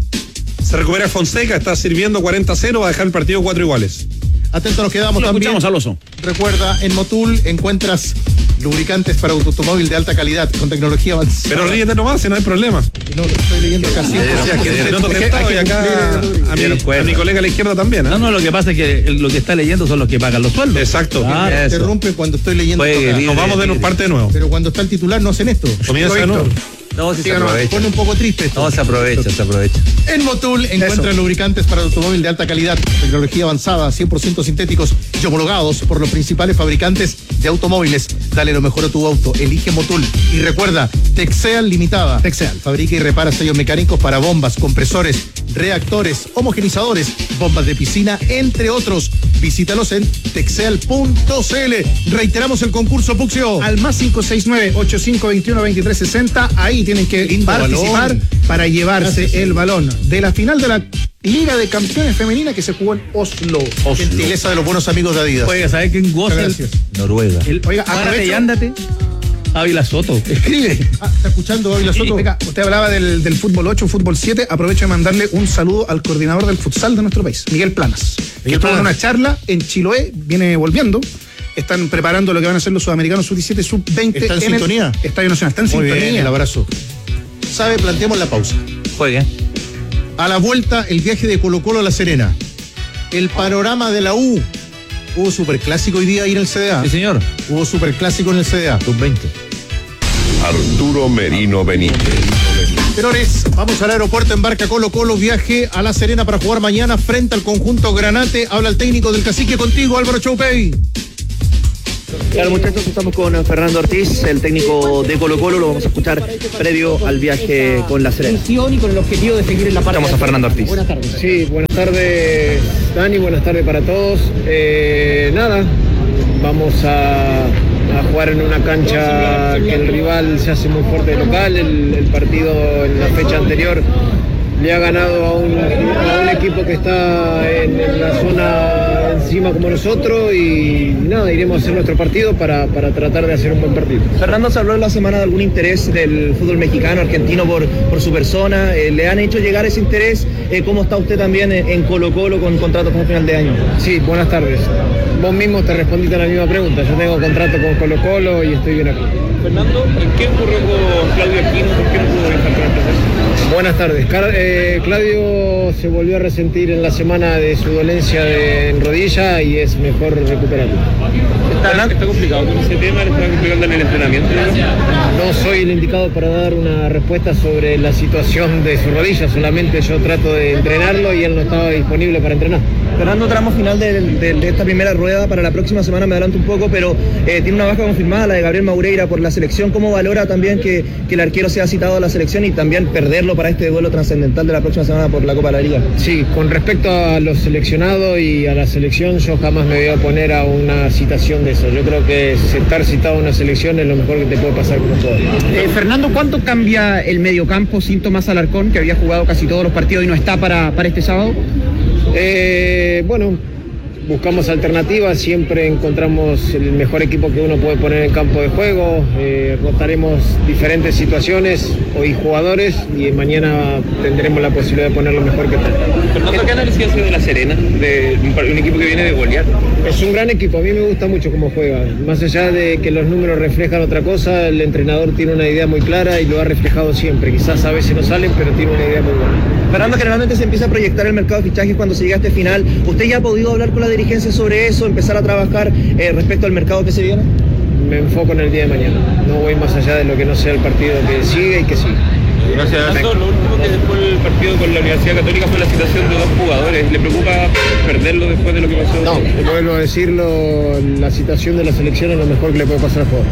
[SPEAKER 2] Se recupera Fonseca, está sirviendo cuarenta a cero, va a dejar el partido cuatro iguales.
[SPEAKER 5] Atentos nos quedamos
[SPEAKER 8] Lo
[SPEAKER 5] también.
[SPEAKER 8] escuchamos al oso.
[SPEAKER 5] Recuerda, en Motul encuentras lubricantes para automóvil de alta calidad con tecnología avanzada.
[SPEAKER 2] Pero ríete nomás, si no hay problema.
[SPEAKER 5] No, lo estoy leyendo casi.
[SPEAKER 3] dieron, que dieron.
[SPEAKER 2] No te tentado y acá a mi, a mi colega a la izquierda también. ¿eh?
[SPEAKER 4] No, no, lo que pasa es que lo que está leyendo son los que pagan los sueldos.
[SPEAKER 2] Exacto.
[SPEAKER 4] Ah,
[SPEAKER 5] Me
[SPEAKER 3] Eso.
[SPEAKER 5] interrumpe cuando estoy leyendo.
[SPEAKER 3] Juegue
[SPEAKER 5] acá.
[SPEAKER 3] libre.
[SPEAKER 2] Nos vamos de nuestra parte de nuevo.
[SPEAKER 5] Pero cuando está el titular no hacen esto.
[SPEAKER 2] Comienza de nuevo.
[SPEAKER 3] No, si se
[SPEAKER 5] Síganos,
[SPEAKER 3] aprovecha.
[SPEAKER 5] pone un poco triste esto.
[SPEAKER 3] No, se aprovecha, se aprovecha.
[SPEAKER 5] En Motul encuentran lubricantes para automóvil de alta calidad, tecnología avanzada, cien por ciento sintéticos y homologados por los principales fabricantes de automóviles. Dale lo mejor a tu auto, elige Motul. Y recuerda, Texeal Limitada.
[SPEAKER 6] Texeal.
[SPEAKER 5] Fabrica y repara sellos mecánicos para bombas, compresores, reactores, homogenizadores, bombas de piscina, entre otros. Visítalos en texeal punto cl. Reiteramos el concurso, Puxio.
[SPEAKER 6] Al más cinco seis nueve, ochenta y cinco, veintiuno, veintitrés, sesenta, ahí tienen que
[SPEAKER 5] Lindo
[SPEAKER 6] participar
[SPEAKER 5] balón.
[SPEAKER 6] para llevarse
[SPEAKER 5] Gracias.
[SPEAKER 6] el balón de la final de la Liga de Campeones Femenina que se jugó en Oslo.
[SPEAKER 5] Gentileza de los buenos amigos de Adidas.
[SPEAKER 4] Oiga, ¿sabes quién goza?
[SPEAKER 5] Muchas
[SPEAKER 4] El,
[SPEAKER 5] gracias.
[SPEAKER 3] Noruega.
[SPEAKER 6] El- oiga,
[SPEAKER 4] párate y
[SPEAKER 6] aprovecho.
[SPEAKER 4] ándate. Ávila Soto.
[SPEAKER 6] Escribe.
[SPEAKER 5] Ah, ¿está escuchando, Ávila Soto?
[SPEAKER 6] Oiga, usted hablaba del, del fútbol ocho, fútbol siete. Aprovecho de mandarle un saludo al coordinador del futsal de nuestro país, Miguel Planas. Que estuvo en
[SPEAKER 5] Planas.
[SPEAKER 6] una charla en Chiloé, viene volviendo. Están preparando lo que van a hacer los sudamericanos sub diecisiete, sub veinte.
[SPEAKER 5] ¿Está en
[SPEAKER 6] el
[SPEAKER 5] sintonía?
[SPEAKER 6] Estadio Nacional. Está en
[SPEAKER 5] Muy
[SPEAKER 6] sintonía.
[SPEAKER 5] bien, el abrazo. sabe, planteamos la pausa.
[SPEAKER 3] Juegue.
[SPEAKER 5] A la vuelta, el viaje de Colo Colo a La Serena. El panorama de la U. Hubo superclásico hoy día ahí en el C D A.
[SPEAKER 3] Sí, señor.
[SPEAKER 5] Hubo superclásico en el C D A.
[SPEAKER 3] sub veinte.
[SPEAKER 8] Arturo Merino Benítez.
[SPEAKER 5] Señores, vamos al aeropuerto, embarca Colo Colo, viaje a La Serena para jugar mañana frente al conjunto Granate. Habla el técnico del Cacique contigo, Álvaro Choupey.
[SPEAKER 9] Claro, muchachos, estamos con Fernando Ortiz, el técnico de Colo Colo, lo vamos a escuchar previo al viaje con La Serena.
[SPEAKER 10] Y con el objetivo de seguir en la parte.
[SPEAKER 9] Estamos a Fernando Ortiz.
[SPEAKER 10] Buenas tardes.
[SPEAKER 11] Sí, buenas tardes, Dani, buenas tardes para todos. Eh, nada, vamos a, a jugar en una cancha que el rival se hace muy fuerte de local. El, el partido en la fecha anterior le ha ganado a un, a un equipo que está en, en la zona encima como nosotros y nada, iremos a hacer nuestro partido para, para tratar de hacer un buen partido.
[SPEAKER 9] Fernando, se habló en la semana de algún interés del fútbol mexicano, argentino por, por su persona. Eh, ¿Le han hecho llegar ese interés? Eh, ¿Cómo está usted también en, en Colo Colo con contrato hasta el final de año?
[SPEAKER 11] Sí, buenas tardes. Vos mismo te respondiste la misma pregunta. Yo tengo contrato con Colo Colo y estoy bien aquí.
[SPEAKER 12] Fernando, ¿qué ocurrió con Claudio Aquino? ¿Por qué no pudo viajar con el proceso?
[SPEAKER 11] Buenas tardes. Car eh, Claudio se volvió a resentir en la semana de su dolencia de, en rodilla y es mejor recuperarlo.
[SPEAKER 12] ¿Está, está complicado con ese tema? ¿Le está complicando en el entrenamiento?
[SPEAKER 11] ¿no? No soy el indicado para dar una respuesta sobre la situación de su rodilla, solamente yo trato de entrenarlo y él no estaba disponible para entrenar.
[SPEAKER 9] Fernando, tramo final de, de, de esta primera rueda para la próxima semana, me adelanto un poco, pero eh, tiene una baja confirmada, la de Gabriel Maureira por la selección. ¿Cómo valora también que, que el arquero sea citado a la selección y también perderlo para este duelo trascendental de la próxima semana por la Copa de la Liga?
[SPEAKER 11] Sí, con respecto a los seleccionados y a la selección, yo jamás me voy a oponer a una citación de eso. Yo creo que estar citado a una selección es lo mejor que te puede pasar como jugador.
[SPEAKER 10] Eh, Fernando, ¿cuánto cambia el mediocampo sin Tomás Alarcón, que había jugado casi todos los partidos y no está para, para este sábado?
[SPEAKER 11] Eh, bueno, buscamos alternativas, siempre encontramos el mejor equipo que uno puede poner en campo de juego, eh, rotaremos diferentes situaciones y jugadores y mañana tendremos la posibilidad de poner lo mejor que tenemos.
[SPEAKER 12] Fernando, ¿qué análisis hace de La Serena, de un, un equipo que viene de golear?
[SPEAKER 11] Es un gran equipo, a mí me gusta mucho cómo juega, más allá de que los números reflejan otra cosa, el entrenador tiene una idea muy clara y lo ha reflejado siempre, quizás a veces no salen, pero tiene una idea muy buena.
[SPEAKER 9] Fernando, generalmente se empieza a proyectar el mercado de fichajes cuando se llega a este final. ¿Usted ya ha podido hablar con la dirigencia sobre eso, empezar a trabajar eh, respecto al mercado que se viene?
[SPEAKER 11] Me enfoco en el día de mañana, no voy más allá de lo que no sea el partido que sigue y que sigue.
[SPEAKER 12] Gracias. Fernando, lo último que después del partido con la Universidad Católica fue la situación de dos jugadores. ¿Le preocupa perderlo después de lo que pasó?
[SPEAKER 11] No, vuelvo a decirlo, la situación de la selección es lo mejor que le puede pasar al jugador.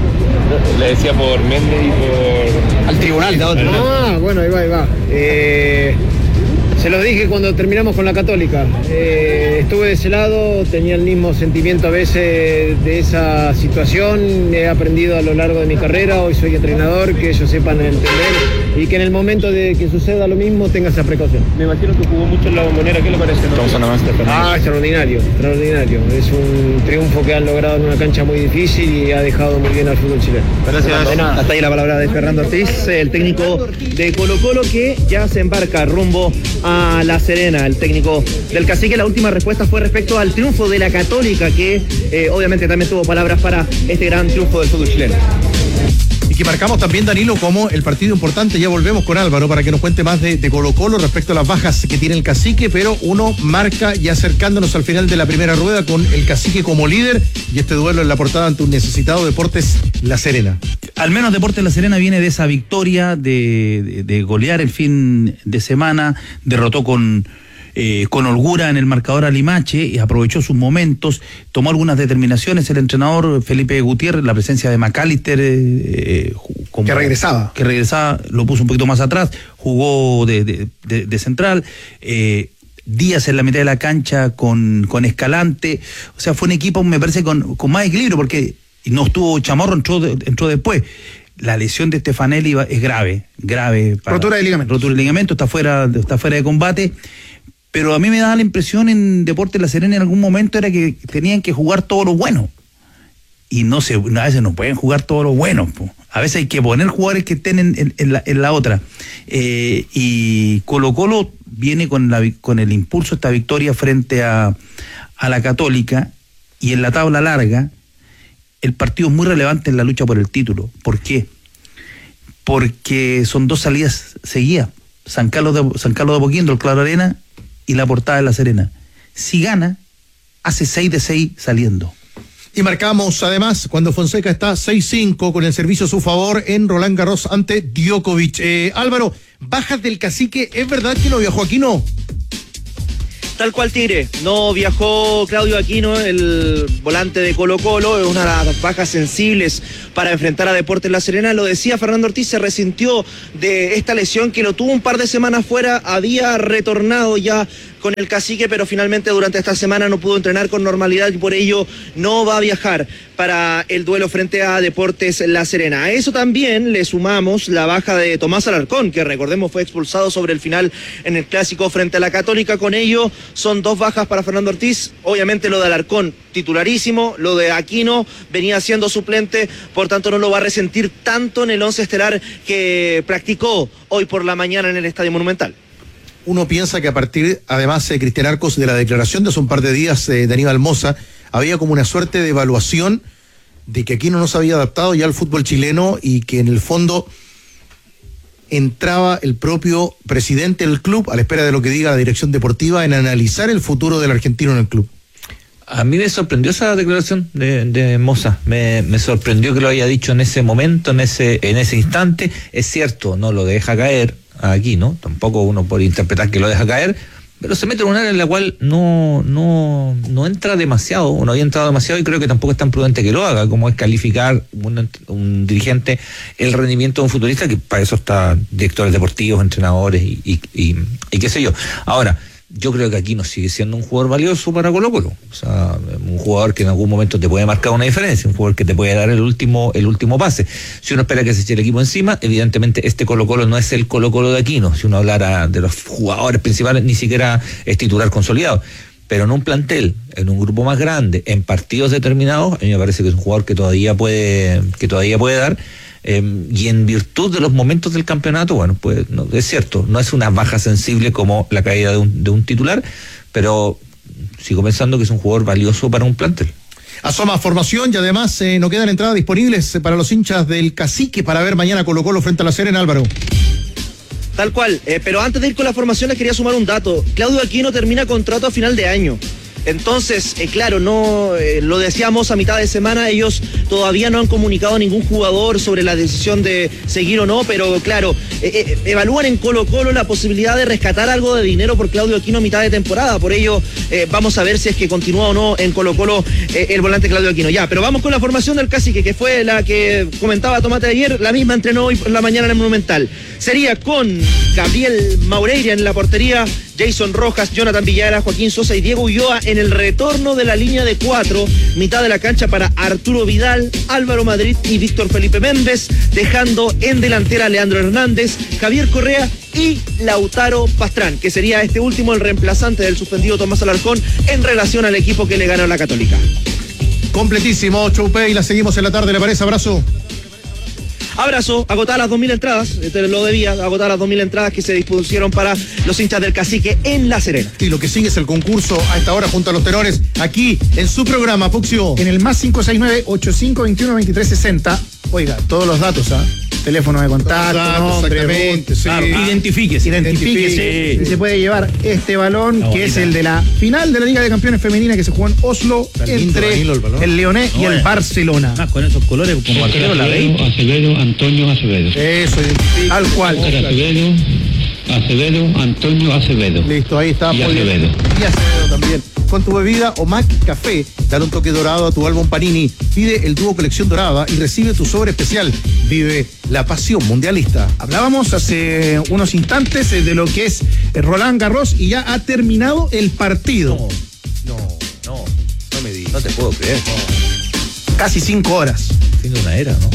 [SPEAKER 12] Le decía por Méndez y por...
[SPEAKER 10] Al tribunal, de otro.
[SPEAKER 11] Ah, bueno, ahí va, ahí va. Eh, se lo dije cuando terminamos con la Católica. Eh, estuve de ese lado, tenía el mismo sentimiento a veces de esa situación. He aprendido a lo largo de mi carrera, hoy soy entrenador, que ellos sepan entender y que en el momento de que suceda lo mismo tenga esa precaución.
[SPEAKER 12] Me imagino que jugó mucho en la Bombonera, ¿qué le parece? ¿No?
[SPEAKER 11] Ah, extraordinario, extraordinario. Es un triunfo que han logrado en una cancha muy difícil y ha dejado muy bien al fútbol chileno.
[SPEAKER 9] Gracias. Hasta ahí la palabra de Fernando Ortiz, el técnico de Colo Colo, que ya se embarca rumbo a La Serena. El técnico del Cacique, la última respuesta fue respecto al triunfo de la Católica, que eh, obviamente también tuvo palabras para este gran triunfo del fútbol chileno.
[SPEAKER 5] Y que marcamos también, Danilo, como el partido importante. Ya volvemos con Álvaro para que nos cuente más de, de Colo Colo respecto a las bajas que tiene el Cacique, pero uno marca ya acercándonos al final de la primera rueda con el Cacique como líder y este duelo en la portada ante un necesitado Deportes La Serena.
[SPEAKER 4] Al menos Deportes La Serena viene de esa victoria de, de, de golear el fin de semana, derrotó con... Eh, con holgura en el marcador a Limache y aprovechó sus momentos, tomó algunas determinaciones el entrenador Felipe Gutiérrez, la presencia de McAllister eh, como,
[SPEAKER 6] que regresaba
[SPEAKER 4] que regresaba, lo puso un poquito más atrás, jugó de, de, de, de central, eh, Díaz en la mitad de la cancha con, con Escalante, o sea, fue un equipo me parece con, con más equilibrio porque no estuvo Chamorro, entró, entró después. La lesión de Stefanelli es grave, grave. Para,
[SPEAKER 6] rotura de ligamento.
[SPEAKER 4] Rotura de ligamento, está fuera, está fuera de combate. Pero a mí me daba la impresión en Deportes La Serena en algún momento era que tenían que jugar todo lo bueno. Y no se, a veces no pueden jugar todo lo bueno. Po. A veces hay que poner jugadores que estén en, en, en, la, en la otra. Eh, y Colo Colo viene con, la, con el impulso, esta victoria frente a, a la Católica. Y en la tabla larga, el partido es muy relevante en la lucha por el título. ¿Por qué? porque son dos salidas seguidas. San Carlos de, San Carlos de Apoquindo, el Claro Arena y la Portada de La Serena. Si gana, hace seis de seis saliendo.
[SPEAKER 5] Y marcamos además cuando Fonseca está seis cinco con el servicio a su favor en Roland Garros ante Djokovic. Eh, Álvaro, bajas del Cacique, ¿es verdad que no viajó Aquino?
[SPEAKER 9] Tal cual, Tigre, no viajó Claudio Aquino, el volante de Colo Colo, es una de las bajas sensibles para enfrentar a Deportes La Serena. Lo decía Fernando Ortiz, se resintió de esta lesión que lo tuvo un par de semanas fuera, había retornado ya con el Cacique, pero finalmente durante esta semana no pudo entrenar con normalidad y por ello no va a viajar para el duelo frente a Deportes La Serena. A eso también le sumamos la baja de Tomás Alarcón, que recordemos fue expulsado sobre el final en el clásico frente a la Católica. Con ello son dos bajas para Fernando Ortiz, obviamente lo de Alarcón titularísimo, lo de Aquino venía siendo suplente, por tanto no lo va a resentir tanto en el once estelar que practicó hoy por la mañana en el Estadio Monumental.
[SPEAKER 5] Uno piensa que a partir, además, de eh, Cristian Arcos, de la declaración de hace un par de días eh, de Aníbal Mosa, había como una suerte de evaluación de que Aquino no se había adaptado ya al fútbol chileno y que en el fondo entraba el propio presidente del club, a la espera de lo que diga la dirección deportiva, en analizar el futuro del argentino en el club.
[SPEAKER 3] A mí me sorprendió esa declaración de, de Mosa, me, me sorprendió que lo haya dicho en ese momento, en ese, en ese instante. Es cierto, no lo deja caer aquí, ¿no? Tampoco uno puede interpretar que lo deja caer, pero se mete en un área en la cual no, no, no entra demasiado, o no había entrado demasiado, y creo que tampoco es tan prudente que lo haga, como es calificar un, un dirigente el rendimiento de un futbolista, que para eso está directores deportivos, entrenadores y, y, y, y qué sé yo. Ahora, yo creo que Aquino sigue siendo un jugador valioso para Colo Colo, o sea, un jugador que en algún momento te puede marcar una diferencia, un jugador que te puede dar el último el último pase. Si uno espera que se eche el equipo encima, evidentemente este Colo Colo no es el Colo Colo de Aquino. Si uno hablara de los jugadores principales, ni siquiera es titular consolidado, pero en un plantel, en un grupo más grande, en partidos determinados, a mí me parece que es un jugador que todavía puede que todavía puede dar. Eh, y en virtud de los momentos del campeonato, bueno, pues no, es cierto, no es una baja sensible como la caída de un, de un titular, pero sigo pensando que es un jugador valioso para un plantel.
[SPEAKER 5] Asoma formación y además eh, no quedan entradas disponibles para los hinchas del Cacique para ver mañana Colo Colo frente a La Serena, Álvaro.
[SPEAKER 9] Tal cual, eh, pero antes de ir con las formaciones quería sumar un dato. Claudio Aquino termina contrato a final de año. Entonces, eh, claro, no eh, lo decíamos a mitad de semana, ellos todavía no han comunicado a ningún jugador sobre la decisión de seguir o no, pero claro, eh, eh, evalúan en Colo Colo la posibilidad de rescatar algo de dinero por Claudio Aquino a mitad de temporada, por ello eh, vamos a ver si es que continúa o no en Colo Colo eh, el volante Claudio Aquino. Ya, pero vamos con la formación del Cacique, que fue la que comentaba Tomate ayer, la misma entrenó hoy por la mañana en el Monumental. Sería con Gabriel Maureira en la portería, Jason Rojas, Jonathan Villara, Joaquín Sosa y Diego Ulloa en el retorno de la línea de cuatro, mitad de la cancha para Arturo Vidal, Álvaro Madrid y Víctor Felipe Méndez, dejando en delantera a Leandro Hernández, Javier Correa y Lautaro Pastrán, que sería este último el reemplazante del suspendido Tomás Alarcón en relación al equipo que le ganó a la Católica.
[SPEAKER 5] Completísimo, Choupé, y la seguimos en la tarde, ¿le parece? Abrazo.
[SPEAKER 9] Abrazo, agotar las dos mil entradas, este lo debía, agotar las dos mil entradas que se dispusieron para los hinchas del Cacique en La Serena.
[SPEAKER 5] Y lo que sigue es el concurso a esta hora junto a los tenores, aquí en su programa, Puxio.
[SPEAKER 6] En el más cinco seis nueve, ocho cinco dos uno, dos tres seis cero, oiga, todos los datos, ¿ah? ¿eh? Teléfono de contacto, nombre,
[SPEAKER 5] exactamente, sí.
[SPEAKER 4] Claro, identifíquese.
[SPEAKER 6] Identifíquese.
[SPEAKER 4] Sí.
[SPEAKER 6] Y se puede llevar este balón,
[SPEAKER 4] No,
[SPEAKER 6] que es
[SPEAKER 4] bonita.
[SPEAKER 6] el de la final de la Liga de Campeones Femenina que se jugó en Oslo entre
[SPEAKER 5] lindo el balón.
[SPEAKER 6] el Leonés y
[SPEAKER 4] No,
[SPEAKER 6] el
[SPEAKER 4] eh.
[SPEAKER 6] Barcelona.
[SPEAKER 4] Más con esos colores como arquero la veis.
[SPEAKER 13] Acevedo, Antonio Acevedo.
[SPEAKER 5] Eso, identifica.
[SPEAKER 6] Tal cual.
[SPEAKER 13] Acevedo, Acevedo, Antonio Acevedo.
[SPEAKER 5] Listo, ahí está.
[SPEAKER 13] Y
[SPEAKER 5] muy bien.
[SPEAKER 13] Acevedo.
[SPEAKER 5] Y Acevedo también. Con tu bebida o Mac Café, dale un toque dorado a tu álbum Panini. Pide el dúo Colección Dorada y recibe tu sobre especial. Vive la pasión mundialista.
[SPEAKER 6] Hablábamos hace unos instantes eh, de lo que es eh, Roland Garros y ya ha terminado el partido.
[SPEAKER 3] No, no, no me digas. No te puedo creer.
[SPEAKER 6] Casi cinco horas.
[SPEAKER 3] Fin de una era, ¿no?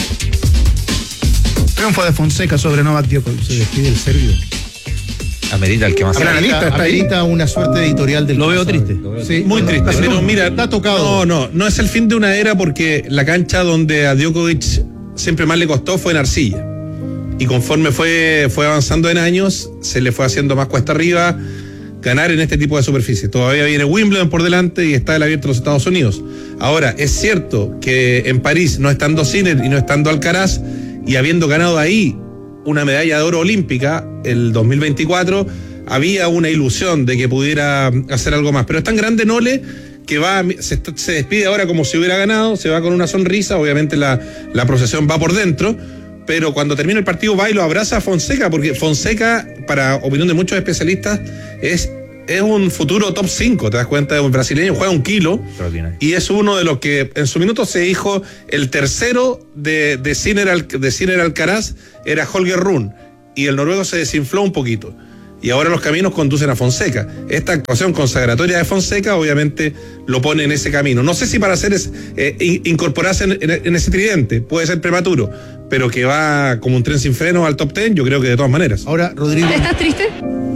[SPEAKER 6] Triunfo de Fonseca sobre Novak Djokovic.
[SPEAKER 5] Se despide el serbio.
[SPEAKER 3] Amerita el que más
[SPEAKER 6] Habrá la lista, está ahí.
[SPEAKER 5] Amerita una suerte editorial del
[SPEAKER 4] Lo veo
[SPEAKER 5] pasado.
[SPEAKER 4] triste.
[SPEAKER 5] Sí,
[SPEAKER 2] Muy triste,
[SPEAKER 5] Está-
[SPEAKER 2] pero mira,
[SPEAKER 5] está tocado.
[SPEAKER 2] No, no, no es el fin de una era, porque la cancha donde a Djokovic siempre más le costó fue en arcilla. Y conforme fue, fue avanzando en años, se le fue haciendo más cuesta arriba ganar en este tipo de superficie. Todavía viene Wimbledon por delante y está el abierto de los Estados Unidos. Ahora, es cierto que en París, no estando Sinner y no estando Alcaraz, y habiendo ganado ahí una medalla de oro olímpica el dos mil veinticuatro, había una ilusión de que pudiera hacer algo más. Pero es tan grande Nole que va, se, se despide ahora como si hubiera ganado, se va con una sonrisa, obviamente la, la procesión va por dentro, pero cuando termina el partido va y lo abraza a Fonseca, porque Fonseca, para opinión de muchos especialistas, es, es un futuro top cinco, te das cuenta, es un brasileño, juega un kilo, y es uno de los que en su minuto se dijo el tercero de, de Sinner, Al, de Sinner Alcaraz era Holger Rune, y el noruego se desinfló un poquito. Y ahora los caminos conducen a Fonseca. Esta actuación consagratoria de Fonseca obviamente lo pone en ese camino. No sé si para hacer es, eh, incorporarse en, en, en ese tridente, puede ser prematuro, pero que va como un tren sin freno al top ten, yo creo que de todas maneras.
[SPEAKER 5] Ahora, Rodrigo,
[SPEAKER 14] ¿estás triste?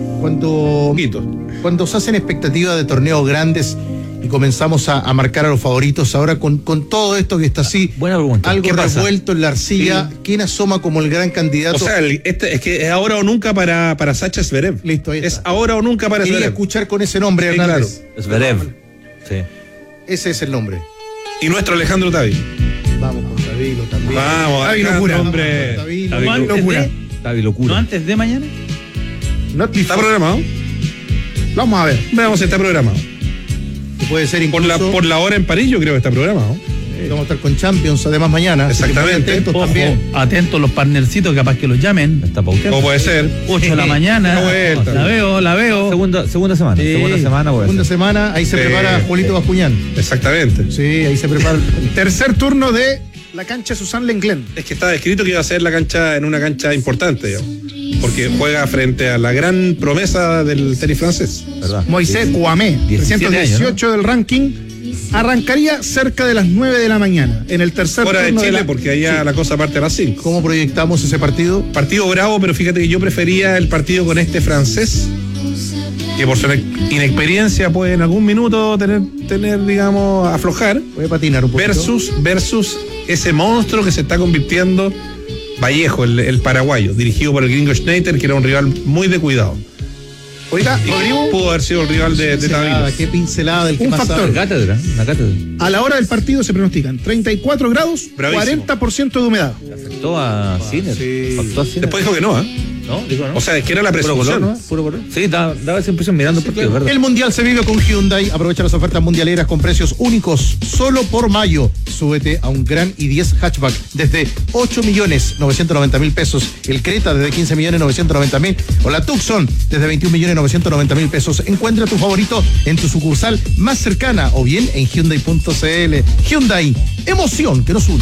[SPEAKER 5] Cuando, cuando se hacen expectativas de torneos grandes y comenzamos a, a marcar a los favoritos, ahora con, con todo esto que está así,
[SPEAKER 3] buena pregunta.
[SPEAKER 5] Algo revuelto en la arcilla, sí. ¿Quién asoma como el gran candidato?
[SPEAKER 2] O sea, el, este, es que es ahora o nunca para, para Sacha Zverev.
[SPEAKER 5] Listo, ahí está.
[SPEAKER 2] Es ahora o nunca para
[SPEAKER 5] Quería
[SPEAKER 2] Zverev.
[SPEAKER 5] escuchar con ese nombre,
[SPEAKER 2] sí,
[SPEAKER 5] Hernández.
[SPEAKER 3] Claro. Zverev. Sí.
[SPEAKER 5] Ese es el nombre.
[SPEAKER 2] Y nuestro Alejandro Tavi.
[SPEAKER 5] Vamos con Tavilo también.
[SPEAKER 2] Vamos,
[SPEAKER 6] Tavi locura.
[SPEAKER 2] Hombre.
[SPEAKER 6] Tavi
[SPEAKER 4] locura.
[SPEAKER 3] Tavi locura.
[SPEAKER 4] ¿No antes de mañana?
[SPEAKER 6] No,
[SPEAKER 2] ¿Está programado?
[SPEAKER 6] Vamos a ver.
[SPEAKER 2] Veamos si está programado.
[SPEAKER 5] Puede ser incluso...
[SPEAKER 2] Por la, por la hora en París yo creo que está programado.
[SPEAKER 5] Eh, vamos a estar con Champions además mañana.
[SPEAKER 2] Exactamente.
[SPEAKER 5] Atentos
[SPEAKER 4] Ojo,
[SPEAKER 5] también.
[SPEAKER 4] atentos los partnercitos, capaz que los llamen.
[SPEAKER 3] Está pauteado.
[SPEAKER 2] O puede ser.
[SPEAKER 4] ocho de la mañana.
[SPEAKER 2] Vuelta.
[SPEAKER 4] La veo, la veo.
[SPEAKER 3] Segunda, segunda semana.
[SPEAKER 5] Sí,
[SPEAKER 3] segunda semana. Puede
[SPEAKER 5] segunda
[SPEAKER 3] ser.
[SPEAKER 5] semana, ahí se
[SPEAKER 2] Sí,
[SPEAKER 5] prepara Julito
[SPEAKER 2] sí.
[SPEAKER 5] Bascuñán.
[SPEAKER 2] Exactamente.
[SPEAKER 5] Sí, ahí se prepara.
[SPEAKER 6] Tercer turno de la cancha Susan Lenglen.
[SPEAKER 2] Es que está descrito que iba a ser la cancha en una cancha importante, digamos, porque juega frente a la gran promesa del tenis francés.
[SPEAKER 3] ¿Verdad?
[SPEAKER 6] Moisés Kouamé, trescientos dieciocho años, ¿no? Del ranking. Arrancaría cerca de las nueve de la mañana en el tercer
[SPEAKER 2] Hora de
[SPEAKER 6] turno
[SPEAKER 2] Chile,
[SPEAKER 6] de la...
[SPEAKER 2] porque allá
[SPEAKER 6] sí.
[SPEAKER 2] la cosa parte a las cinco.
[SPEAKER 5] ¿Cómo proyectamos ese partido?
[SPEAKER 2] Partido bravo, pero fíjate que yo prefería el partido con este francés, que por su inexperiencia puede en algún minuto tener, tener digamos, aflojar.
[SPEAKER 5] Puede patinar un poquito.
[SPEAKER 2] Versus, versus ese monstruo que se está convirtiendo Vallejo, el, el paraguayo, dirigido por el gringo Schneider, que era un rival muy de cuidado.
[SPEAKER 6] Oiga, Rodrigo,
[SPEAKER 2] pudo haber sido el rival de, de Tavilos.
[SPEAKER 5] Qué pincelada del que
[SPEAKER 6] un
[SPEAKER 5] más
[SPEAKER 6] factor.
[SPEAKER 5] sabe.
[SPEAKER 3] Una cátedra, una cátedra.
[SPEAKER 6] A la hora del partido se pronostican treinta y cuatro grados,
[SPEAKER 2] Bravísimo.
[SPEAKER 6] cuarenta por ciento de humedad.
[SPEAKER 3] Afectó a Sinner.
[SPEAKER 5] Sí.
[SPEAKER 3] Afectó a Sinner.
[SPEAKER 2] Después dijo que no, ¿eh?
[SPEAKER 3] No, dijo no.
[SPEAKER 2] O sea, es que era la
[SPEAKER 3] Puro
[SPEAKER 2] presunción.
[SPEAKER 3] color, ¿no? Puro color. Sí, daba, daba esa impresión mirando el partido, ¿verdad?
[SPEAKER 5] El Mundial se vive con Hyundai. Aprovecha las ofertas mundialeras con precios únicos solo por mayo. Súbete a un Gran i diez hatchback desde ocho millones novecientos noventa mil pesos. El Creta desde quince millones novecientos noventa mil. O la Tucson desde veintiún millones novecientos noventa mil pesos. Encuentra tu favorito en tu sucursal más cercana o bien en Hyundai punto c l. Hyundai, emoción que nos une.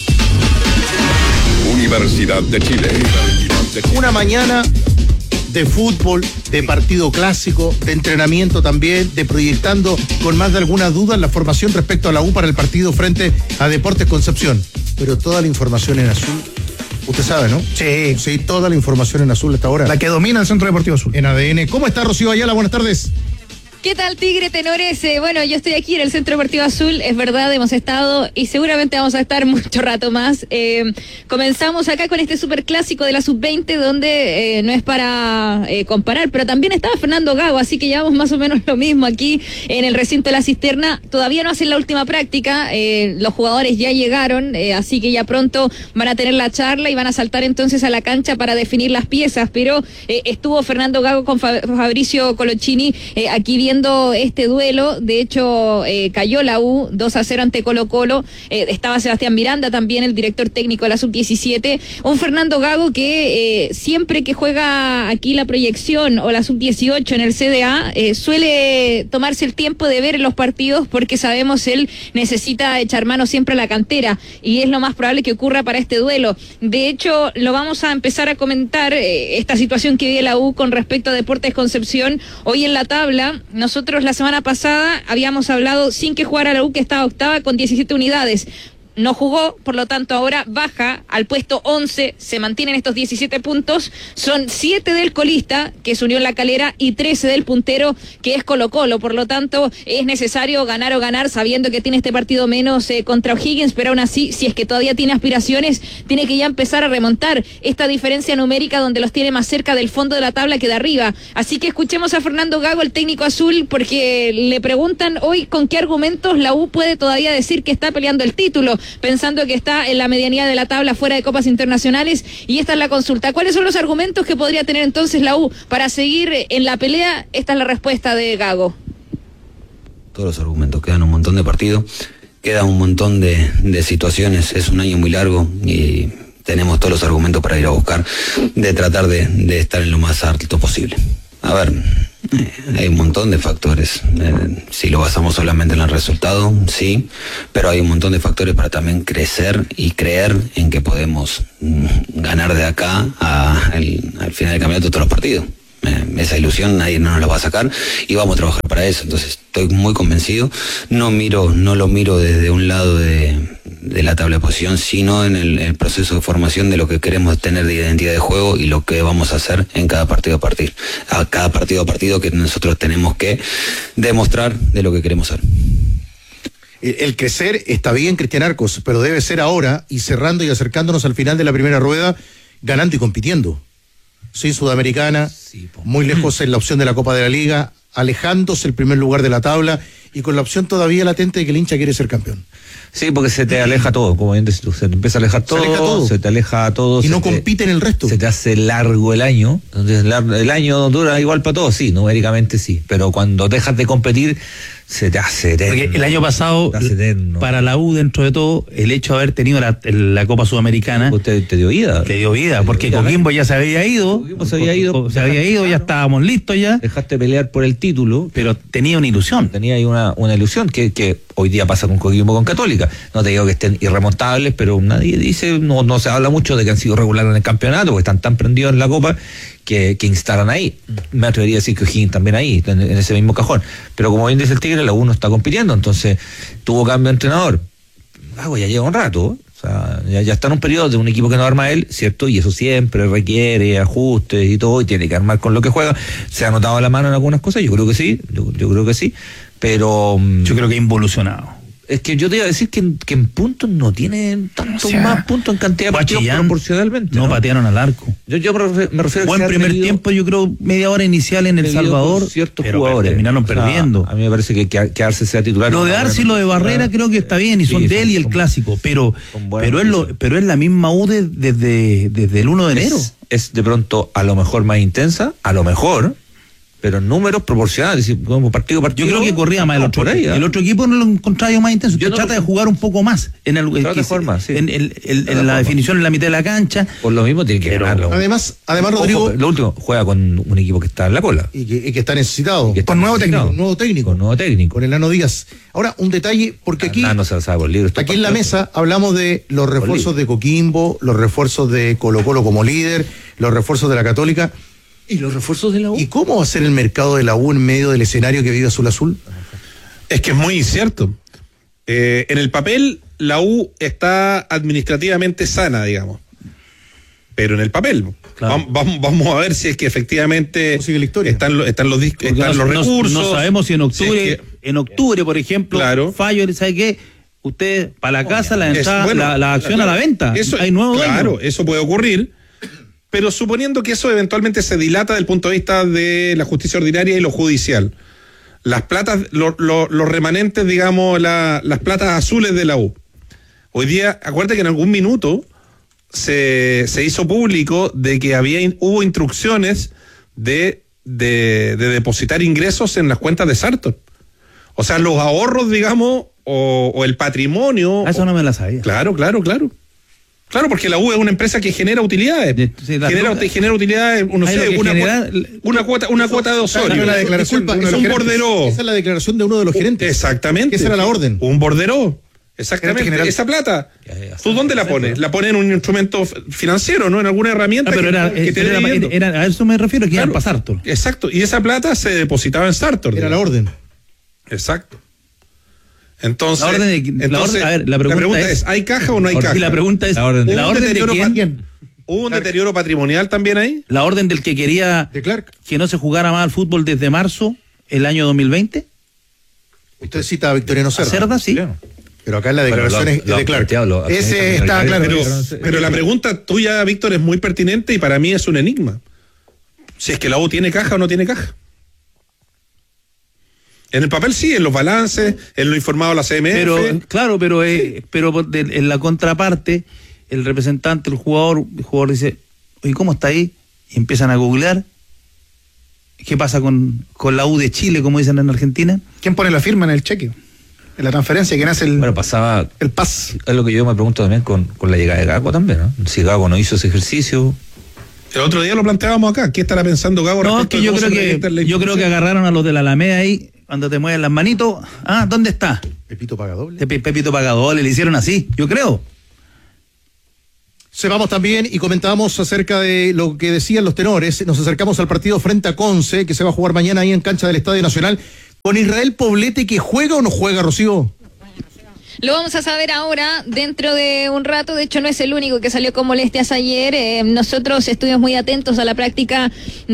[SPEAKER 8] Universidad de Chile. Universidad de Chile.
[SPEAKER 5] Una mañana de fútbol, de partido clásico, de entrenamiento también, de proyectando con más de alguna duda la formación respecto a la U para el partido frente a Deportes Concepción. Pero toda la información en azul, usted sabe, ¿no?
[SPEAKER 6] Sí.
[SPEAKER 5] Sí, toda la información en azul hasta ahora.
[SPEAKER 6] La que domina el Centro Deportivo Azul.
[SPEAKER 5] En A D N. ¿Cómo está Rocío Ayala? Buenas tardes.
[SPEAKER 14] ¿Qué tal, Tigre, tenores? Eh, bueno, yo estoy aquí en el Centro Deportivo Azul, es verdad, hemos estado y seguramente vamos a estar mucho rato más. Eh, comenzamos acá con este superclásico de la sub veinte, donde eh, no es para eh, comparar, pero también estaba Fernando Gago, así que llevamos más o menos lo mismo aquí en el recinto de la Cisterna. Todavía no hacen la última práctica, eh, los jugadores ya llegaron, eh, así que ya pronto van a tener la charla y van a saltar entonces a la cancha para definir las piezas, pero eh, estuvo Fernando Gago con Fa- Fabricio Colochini eh, aquí viendo este duelo. De hecho eh, cayó la U dos a cero ante Colo Colo, eh, estaba Sebastián Miranda también, el director técnico de la sub diecisiete, un Fernando Gago que eh, siempre que juega aquí la proyección o la sub dieciocho en el C D A eh, suele tomarse el tiempo de ver los partidos, porque sabemos él necesita echar mano siempre a la cantera y es lo más probable que ocurra para este duelo. De hecho lo vamos a empezar a comentar, eh, esta situación que vive la U con respecto a Deportes Concepción. Hoy en la tabla, nosotros la semana pasada habíamos hablado sin que jugara la U, que estaba octava con diecisiete unidades. No jugó, por lo tanto ahora baja al puesto once, se mantienen estos diecisiete puntos, son siete del colista, que es Unión La Calera, y trece del puntero, que es Colo Colo. Por lo tanto es necesario ganar o ganar, sabiendo que tiene este partido menos eh, contra O'Higgins, pero aún así, si es que todavía tiene aspiraciones, tiene que ya empezar a remontar esta diferencia numérica, donde los tiene más cerca del fondo de la tabla que de arriba. Así que escuchemos a Fernando Gago, el técnico azul, porque le preguntan hoy con qué argumentos la U puede todavía decir que está peleando el título. pensando que está en la medianía de la tabla fuera de copas internacionales, y esta es la consulta. ¿Cuáles son los argumentos que podría tener entonces la U para seguir en la pelea? Esta es la respuesta de Gago.
[SPEAKER 15] Todos los argumentos, quedan un montón de partidos, quedan un montón de, de situaciones, es un año muy largo y tenemos todos los argumentos para ir a buscar, de tratar de, de estar en lo más alto posible. A ver, eh, hay un montón de factores, eh, si lo basamos solamente en el resultado, sí, pero hay un montón de factores para también crecer y creer en que podemos mm, ganar de acá a el, al final del campeonato todos los partidos. Eh, esa ilusión nadie no nos la va a sacar y vamos a trabajar para eso. Entonces estoy muy convencido, no miro, no lo miro desde un lado de, de la tabla de posición, sino en el, el proceso de formación de lo que queremos tener de identidad de juego y lo que vamos a hacer en cada partido a partir, a cada partido a partido que nosotros tenemos que demostrar de lo que queremos ser.
[SPEAKER 5] El crecer está bien, Cristian Arcos, pero debe ser ahora y cerrando y acercándonos al final de la primera rueda, ganando y compitiendo. Sin Sudamericana, sí, muy lejos en la opción de la Copa de la Liga, alejándose el primer lugar de la tabla y con la opción todavía latente de que el hincha quiere ser campeón.
[SPEAKER 3] Sí, porque se te aleja todo, como bien dices tú, se te empieza a alejar todo, se, aleja todo. se te aleja todo.
[SPEAKER 5] Y no
[SPEAKER 3] te,
[SPEAKER 5] compite en el resto.
[SPEAKER 3] Se te hace largo el año, entonces el año dura igual para todos, sí, numéricamente sí, pero cuando dejas de competir se te hace eterno.
[SPEAKER 4] Porque el año pasado, para la U, dentro de todo, el hecho de haber tenido la, la Copa Sudamericana
[SPEAKER 3] te, te dio vida.
[SPEAKER 4] Te dio vida, porque Coquimbo ya se había ido. Coquimbo
[SPEAKER 3] se había ido.
[SPEAKER 4] Se había ido, ya estábamos listos ya.
[SPEAKER 3] Dejaste pelear por el título.
[SPEAKER 4] Pero tenía una ilusión.
[SPEAKER 3] Tenía ahí una, una ilusión que, que hoy día pasa con Coquimbo, con Católica. No te digo que estén irremontables, pero nadie dice, no, no se habla mucho de que han sido regulares en el campeonato, porque están tan prendidos en la Copa que, que instalan ahí. Me atrevería a decir que O'Higgins también ahí, en, en ese mismo cajón. Pero como bien dice el Tigre, la U no está compitiendo, entonces tuvo cambio de entrenador. Ah, pues ya lleva un rato, ¿eh? O sea, ya, ya está en un periodo de un equipo que no arma él, ¿cierto? Y eso siempre requiere ajustes y todo, y tiene que armar con lo que juega. ¿Se ha notado la mano en algunas cosas? Yo creo que sí, yo, yo creo que sí, pero...
[SPEAKER 4] Yo creo que ha involucionado.
[SPEAKER 3] Es que yo te iba a decir que, que en puntos no tiene tantos o sea, más puntos en cantidad de partidos proporcionalmente.
[SPEAKER 4] No, no patearon al arco.
[SPEAKER 3] Yo, yo me refiero, me refiero
[SPEAKER 4] Buen
[SPEAKER 3] a que
[SPEAKER 4] primer tiempo, yo creo, media hora inicial en El Salvador.
[SPEAKER 3] Ciertos
[SPEAKER 4] pero
[SPEAKER 3] jugadores
[SPEAKER 4] terminaron perdiendo.
[SPEAKER 3] O sea, a mí me parece que quedarse sea titular.
[SPEAKER 4] Lo de Arce y lo de Barrera creo que está bien, y son sí, de él y el son, clásico, pero pero es, lo, pero es la misma U de, desde, desde el uno de enero.
[SPEAKER 3] Es, es de pronto a lo mejor más intensa, a lo mejor, pero en números proporcionales, es decir, como partido partido.
[SPEAKER 4] Yo creo que corría más el otro equipo. El otro equipo no lo encontraba yo más intenso. Usted no trata lo... de jugar un poco más en el, el,
[SPEAKER 3] de jugar más, sí.
[SPEAKER 4] en, el, el, en la definición en la mitad de la cancha.
[SPEAKER 3] Por lo mismo tiene que ganarlo.
[SPEAKER 5] Además, además Rodrigo,
[SPEAKER 3] ojo, lo último, juega con un equipo que está en la cola
[SPEAKER 5] y que, y que está necesitado.
[SPEAKER 3] Que está
[SPEAKER 5] con
[SPEAKER 3] nuevo
[SPEAKER 5] necesitado.
[SPEAKER 3] técnico,
[SPEAKER 5] nuevo técnico,
[SPEAKER 3] con nuevo técnico,
[SPEAKER 5] con el Nano Díaz. Ahora un detalle, porque aquí,
[SPEAKER 3] no se sabe por libro,
[SPEAKER 5] aquí en la mesa hablamos de los refuerzos de Coquimbo, los refuerzos de Colo Colo como líder, los refuerzos de la Católica.
[SPEAKER 3] ¿Y los refuerzos de la U?
[SPEAKER 5] ¿Y cómo va a ser el mercado de la U en medio del escenario que vive Azul Azul?
[SPEAKER 2] Es que es muy incierto. Eh, en el papel, la U está administrativamente sana, digamos. Pero en el papel. Claro. Vamos, vamos a ver si es que efectivamente están, lo, están los, están no, los recursos.
[SPEAKER 4] No sabemos si en octubre, si es que, en octubre, por ejemplo,
[SPEAKER 2] claro.
[SPEAKER 4] fallo, ¿sabe qué? Usted, para la casa, la entrada, es, bueno, la, la acción claro, a la venta.
[SPEAKER 2] Eso,
[SPEAKER 4] Hay nuevo
[SPEAKER 2] claro,
[SPEAKER 4] dueño.
[SPEAKER 2] Eso puede ocurrir. Pero suponiendo que eso eventualmente se dilata desde el punto de vista de la justicia ordinaria y lo judicial, las platas, lo, lo, los remanentes, digamos, la, las platas azules de la U. Hoy día, acuérdate que en algún minuto se, se hizo público de que había hubo instrucciones de, de, de depositar ingresos en las cuentas de Sartor. O sea, los ahorros, digamos, o, o el patrimonio.
[SPEAKER 4] Eso no me la sabía.
[SPEAKER 2] Claro, claro, claro. Claro, porque la U es una empresa que genera utilidades. Sí, genera, genera utilidades, no sé, una, genera, una cuota, una eso, cuota de Osorio.
[SPEAKER 5] La declaración, disculpa,
[SPEAKER 2] es un borderó.
[SPEAKER 5] Esa es la declaración de uno de los gerentes.
[SPEAKER 2] Exactamente.
[SPEAKER 5] Esa era la orden.
[SPEAKER 2] Un borderó. Exactamente. Esa plata, ¿tú dónde la pones? La pones en un instrumento financiero, ¿no? En alguna herramienta.
[SPEAKER 4] No, pero era, que, que te era, era, era, a eso me refiero, que claro, iban para Sartor.
[SPEAKER 2] Exacto. Y esa plata se depositaba en Sartor.
[SPEAKER 5] Era digamos. La orden.
[SPEAKER 2] Exacto. Entonces,
[SPEAKER 4] la orden de,
[SPEAKER 2] entonces
[SPEAKER 4] la orden, a ver, la pregunta,
[SPEAKER 2] la pregunta es, es, ¿hay caja o no hay caja?
[SPEAKER 4] La pregunta es,
[SPEAKER 3] la orden,
[SPEAKER 4] ¿la orden de quién?
[SPEAKER 2] ¿Hubo un deterioro patrimonial también ahí?
[SPEAKER 4] ¿La orden del que quería
[SPEAKER 5] de Clark,
[SPEAKER 4] que no se jugara más al fútbol desde marzo el año dos mil veinte?
[SPEAKER 5] Usted cita a Victoriano Cerda.
[SPEAKER 4] Cerda, sí.
[SPEAKER 5] Claro. Pero acá en la declaración es de Clark.
[SPEAKER 3] Lo,
[SPEAKER 5] Ese está claro.
[SPEAKER 2] Pero, pero la pregunta tuya, Víctor, es muy pertinente y para mí es un enigma. Si es que la U tiene caja o no tiene caja. En el papel sí, en los balances, en lo informado a la C M F.
[SPEAKER 4] Pero, claro, pero, eh, pero de, en la contraparte, el representante, el jugador, el jugador dice, oye, ¿cómo está ahí? Y empiezan a googlear. ¿Qué pasa con, con la U de Chile, como dicen en Argentina?
[SPEAKER 6] ¿Quién pone la firma en el cheque? En la transferencia, ¿quién hace el,
[SPEAKER 3] bueno, pasaba,
[SPEAKER 6] el P A S?
[SPEAKER 3] Es lo que yo me pregunto también con, con la llegada de Gago también, ¿no? Si Gago no hizo ese ejercicio.
[SPEAKER 2] El otro día lo planteábamos acá. ¿Qué estará pensando Gago?
[SPEAKER 4] No, es que yo creo que, yo creo que agarraron a los de la Alameda ahí, cuando te mueven las manitos. Ah, ¿dónde está?
[SPEAKER 5] Pepito Pagadoble.
[SPEAKER 4] Pe- Pepito Pagadoble, le hicieron así, yo creo.
[SPEAKER 5] Se vamos también y comentábamos acerca de lo que decían los tenores. Nos acercamos al partido frente a Conce, que se va a jugar mañana ahí en cancha del Estadio Nacional, con Israel Poblete, que juega o no juega, Rocío.
[SPEAKER 14] Lo vamos a saber ahora, dentro de un rato. De hecho, no es el único que salió con molestias ayer. Eh, nosotros estuvimos muy atentos a la práctica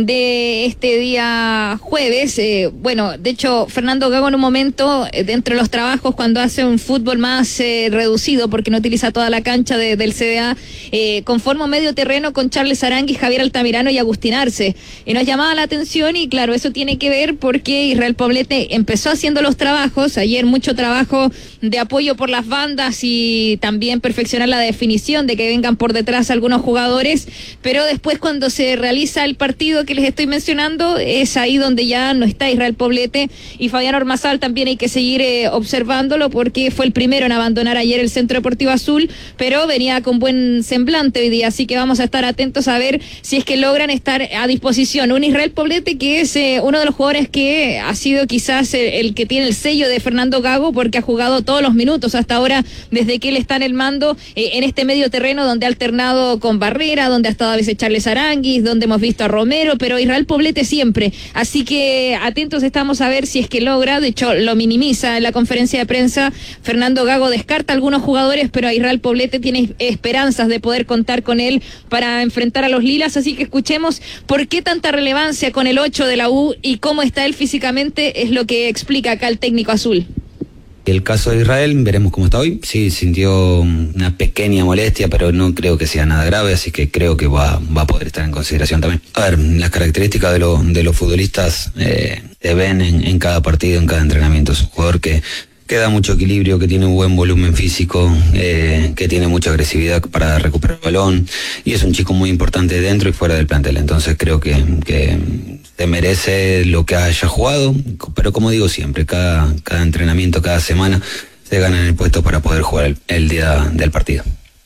[SPEAKER 14] de este día jueves. Eh, bueno, de hecho, Fernando Gago en un momento, eh, dentro de los trabajos, cuando hace un fútbol más eh, reducido, porque no utiliza toda la cancha de, del C D A, eh, conforma un medio terreno con Charles Aranguis, Javier Altamirano y Agustín Arce. Y nos llamaba la atención, y claro, eso tiene que ver porque Israel Poblete empezó haciendo los trabajos. Ayer mucho trabajo de apoyo por las bandas y también perfeccionar la definición de que vengan por detrás algunos jugadores, pero después cuando se realiza el partido que les estoy mencionando, es ahí donde ya no está Israel Poblete, y Fabián Ormazábal también hay que seguir eh, observándolo, porque fue el primero en abandonar ayer el Centro Deportivo Azul, pero venía con buen semblante hoy día, así que vamos a estar atentos a ver si es que logran estar a disposición. Un Israel Poblete que es eh, uno de los jugadores que ha sido quizás el, el que tiene el sello de Fernando Gago, porque ha jugado todos los minutos hasta ahora desde que él está en el mando, eh, en este medio terreno donde ha alternado con Barrera, donde ha estado a veces Charles Aranguis, donde hemos visto a Romero, pero Israel Poblete siempre. Así que atentos estamos a ver si es que logra. De hecho, lo minimiza en la conferencia de prensa. Fernando Gago descarta a algunos jugadores, pero Israel Poblete tiene esperanzas de poder contar con él para enfrentar a los Lilas. Así que escuchemos por qué tanta relevancia con el ocho de la U y cómo está él físicamente, es lo que explica acá el técnico azul.
[SPEAKER 15] El caso de Israel, veremos cómo está hoy. Sí, sintió una pequeña molestia, pero no creo que sea nada grave, así que creo que va, va a poder estar en consideración también. A ver, las características de, lo, de los futbolistas eh, se ven en, en cada partido, en cada entrenamiento. Es un jugador que, que da mucho equilibrio, que tiene un buen volumen físico, eh, que tiene mucha agresividad para recuperar el balón, y es un chico muy importante dentro y fuera del plantel. Entonces creo que... que te merece lo que haya jugado, pero como digo siempre, cada, cada entrenamiento, cada semana se ganan el puesto para poder jugar el, el día del partido.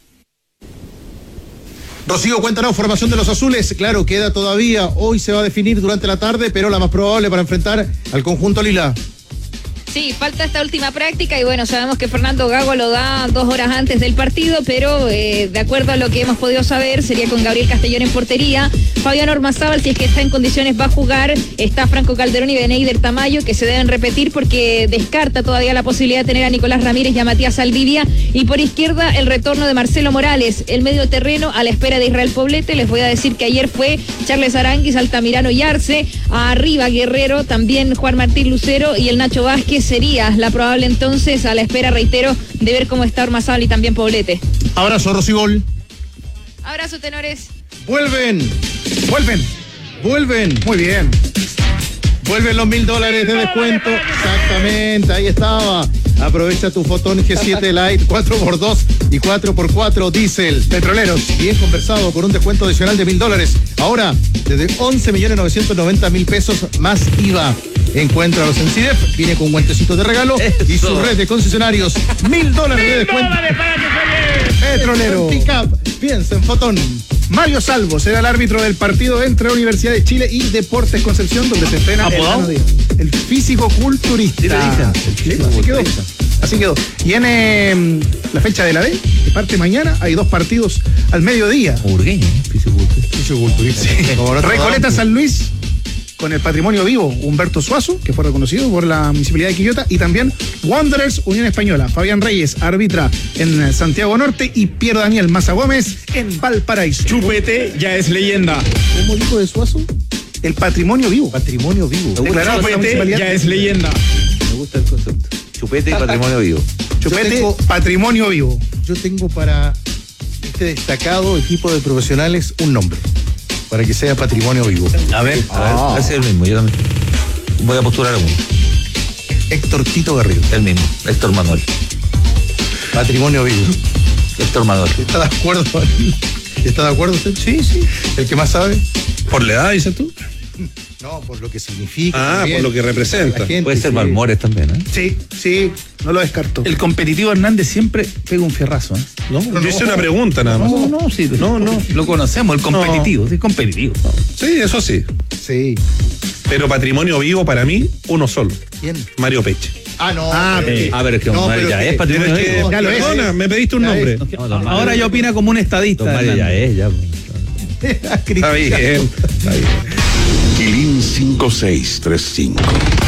[SPEAKER 5] Rocío, cuéntanos, formación de los azules. Claro, queda todavía, hoy se va a definir durante la tarde, pero la más probable para enfrentar al conjunto lila.
[SPEAKER 14] Sí, falta esta última práctica y bueno, sabemos que Fernando Gago lo da dos horas antes del partido, pero eh, de acuerdo a lo que hemos podido saber, sería con Gabriel Castellón en portería, Fabián Ormazábal, si es que está en condiciones, va a jugar, está Franco Calderón y Beneider Tamayo, que se deben repetir porque descarta todavía la posibilidad de tener a Nicolás Ramírez y a Matías Saldivia, y por izquierda el retorno de Marcelo Morales, el medio terreno a la espera de Israel Poblete. Les voy a decir que ayer fue Charles Aranguis, Altamirano y Arce, arriba Guerrero, también Juan Martín Lucero y el Nacho Vázquez sería la probable entonces, a la espera, reitero, de ver cómo está Ormazábal y también Poblete.
[SPEAKER 5] Abrazo, Rocibol.
[SPEAKER 14] Abrazo, tenores.
[SPEAKER 5] Vuelven, vuelven, vuelven.
[SPEAKER 6] Muy bien.
[SPEAKER 5] Vuelven los mil dólares de descuento. Exactamente, ahí estaba. Aprovecha tu Fotón G siete Lite cuatro por dos y cuatro por cuatro diésel. Petroleros, bien conversado, con un descuento adicional de mil dólares. Ahora, desde once millones novecientos noventa mil pesos más I V A. Encuéntralos en C I D E F, viene con guantecitos de regalo. Eso. Y su red de concesionarios. Mil dólares de descuento. Petrolero. Pick up. Piensa en Fotón.
[SPEAKER 6] Mario Salvo será el árbitro del partido entre Universidad de Chile y Deportes Concepción, donde se entrena el, el físico-culturista. Sí, así quedó. Así quedó. Y en eh, la fecha de la D, que parte mañana, hay dos partidos al mediodía.
[SPEAKER 3] Urgueño, físico-culturista.
[SPEAKER 6] Físico-culturista. Sí. Recoleta San Luis, con el patrimonio vivo, Humberto Suazo, que fue reconocido por la Municipalidad de Quillota, y también Wanderers Unión Española. Fabián Reyes arbitra en Santiago Norte y Pierre Daniel Maza Gómez en Valparaíso.
[SPEAKER 12] Chupete ya es leyenda.
[SPEAKER 5] ¿Cómo dijo de Suazo?
[SPEAKER 6] El patrimonio vivo.
[SPEAKER 5] Patrimonio vivo.
[SPEAKER 12] Chupete ya es leyenda.
[SPEAKER 3] Me gusta el concepto. Chupete y patrimonio vivo.
[SPEAKER 6] Chupete, tengo, patrimonio vivo.
[SPEAKER 5] Yo tengo para este destacado equipo de profesionales un nombre, para que sea patrimonio vivo.
[SPEAKER 3] A ver, a ver, ah. Hace el mismo, yo también. Voy a postular a uno.
[SPEAKER 5] Héctor Tito Garrido.
[SPEAKER 3] El mismo, Héctor Manuel.
[SPEAKER 5] Patrimonio vivo.
[SPEAKER 3] Héctor Manuel.
[SPEAKER 5] ¿Está de acuerdo? ¿Está de acuerdo usted?
[SPEAKER 4] Sí, sí.
[SPEAKER 5] ¿El que más sabe?
[SPEAKER 2] ¿Por la edad, dices tú?
[SPEAKER 5] No, por lo que significa.
[SPEAKER 2] Ah,
[SPEAKER 5] también.
[SPEAKER 2] por lo que representa.
[SPEAKER 5] Gente,
[SPEAKER 3] Puede ser
[SPEAKER 5] sí.
[SPEAKER 3] Balmores también, ¿eh?
[SPEAKER 6] Sí, sí, no lo descarto.
[SPEAKER 4] El competitivo Hernández siempre pega un fierrazo, ¿eh?
[SPEAKER 2] No, yo hice una pregunta nada más.
[SPEAKER 4] No, no, sí.
[SPEAKER 2] No, no.
[SPEAKER 4] Lo conocemos, el competitivo, sí, competitivo.
[SPEAKER 2] Sí, eso sí.
[SPEAKER 5] Sí.
[SPEAKER 2] Pero patrimonio vivo para mí, uno solo.
[SPEAKER 5] ¿Quién?
[SPEAKER 2] Mario Peche.
[SPEAKER 5] Ah, no.
[SPEAKER 6] Ah,
[SPEAKER 5] pero-
[SPEAKER 3] A ver, es que
[SPEAKER 5] No,
[SPEAKER 3] Mario
[SPEAKER 5] pero
[SPEAKER 3] ya
[SPEAKER 5] que-
[SPEAKER 3] es patrimonio
[SPEAKER 2] Pero es que,
[SPEAKER 3] vivo.
[SPEAKER 6] Ya lo es.
[SPEAKER 2] perdona, me pediste un
[SPEAKER 5] Ya
[SPEAKER 2] nombre.
[SPEAKER 5] es.
[SPEAKER 3] No, don Mario-
[SPEAKER 4] Ahora ya opina como un estadista.
[SPEAKER 3] Don Mario ya
[SPEAKER 4] Hernández.
[SPEAKER 3] es, ya.
[SPEAKER 2] Está bien, está bien.
[SPEAKER 8] Quilín cinco seis tres cinco.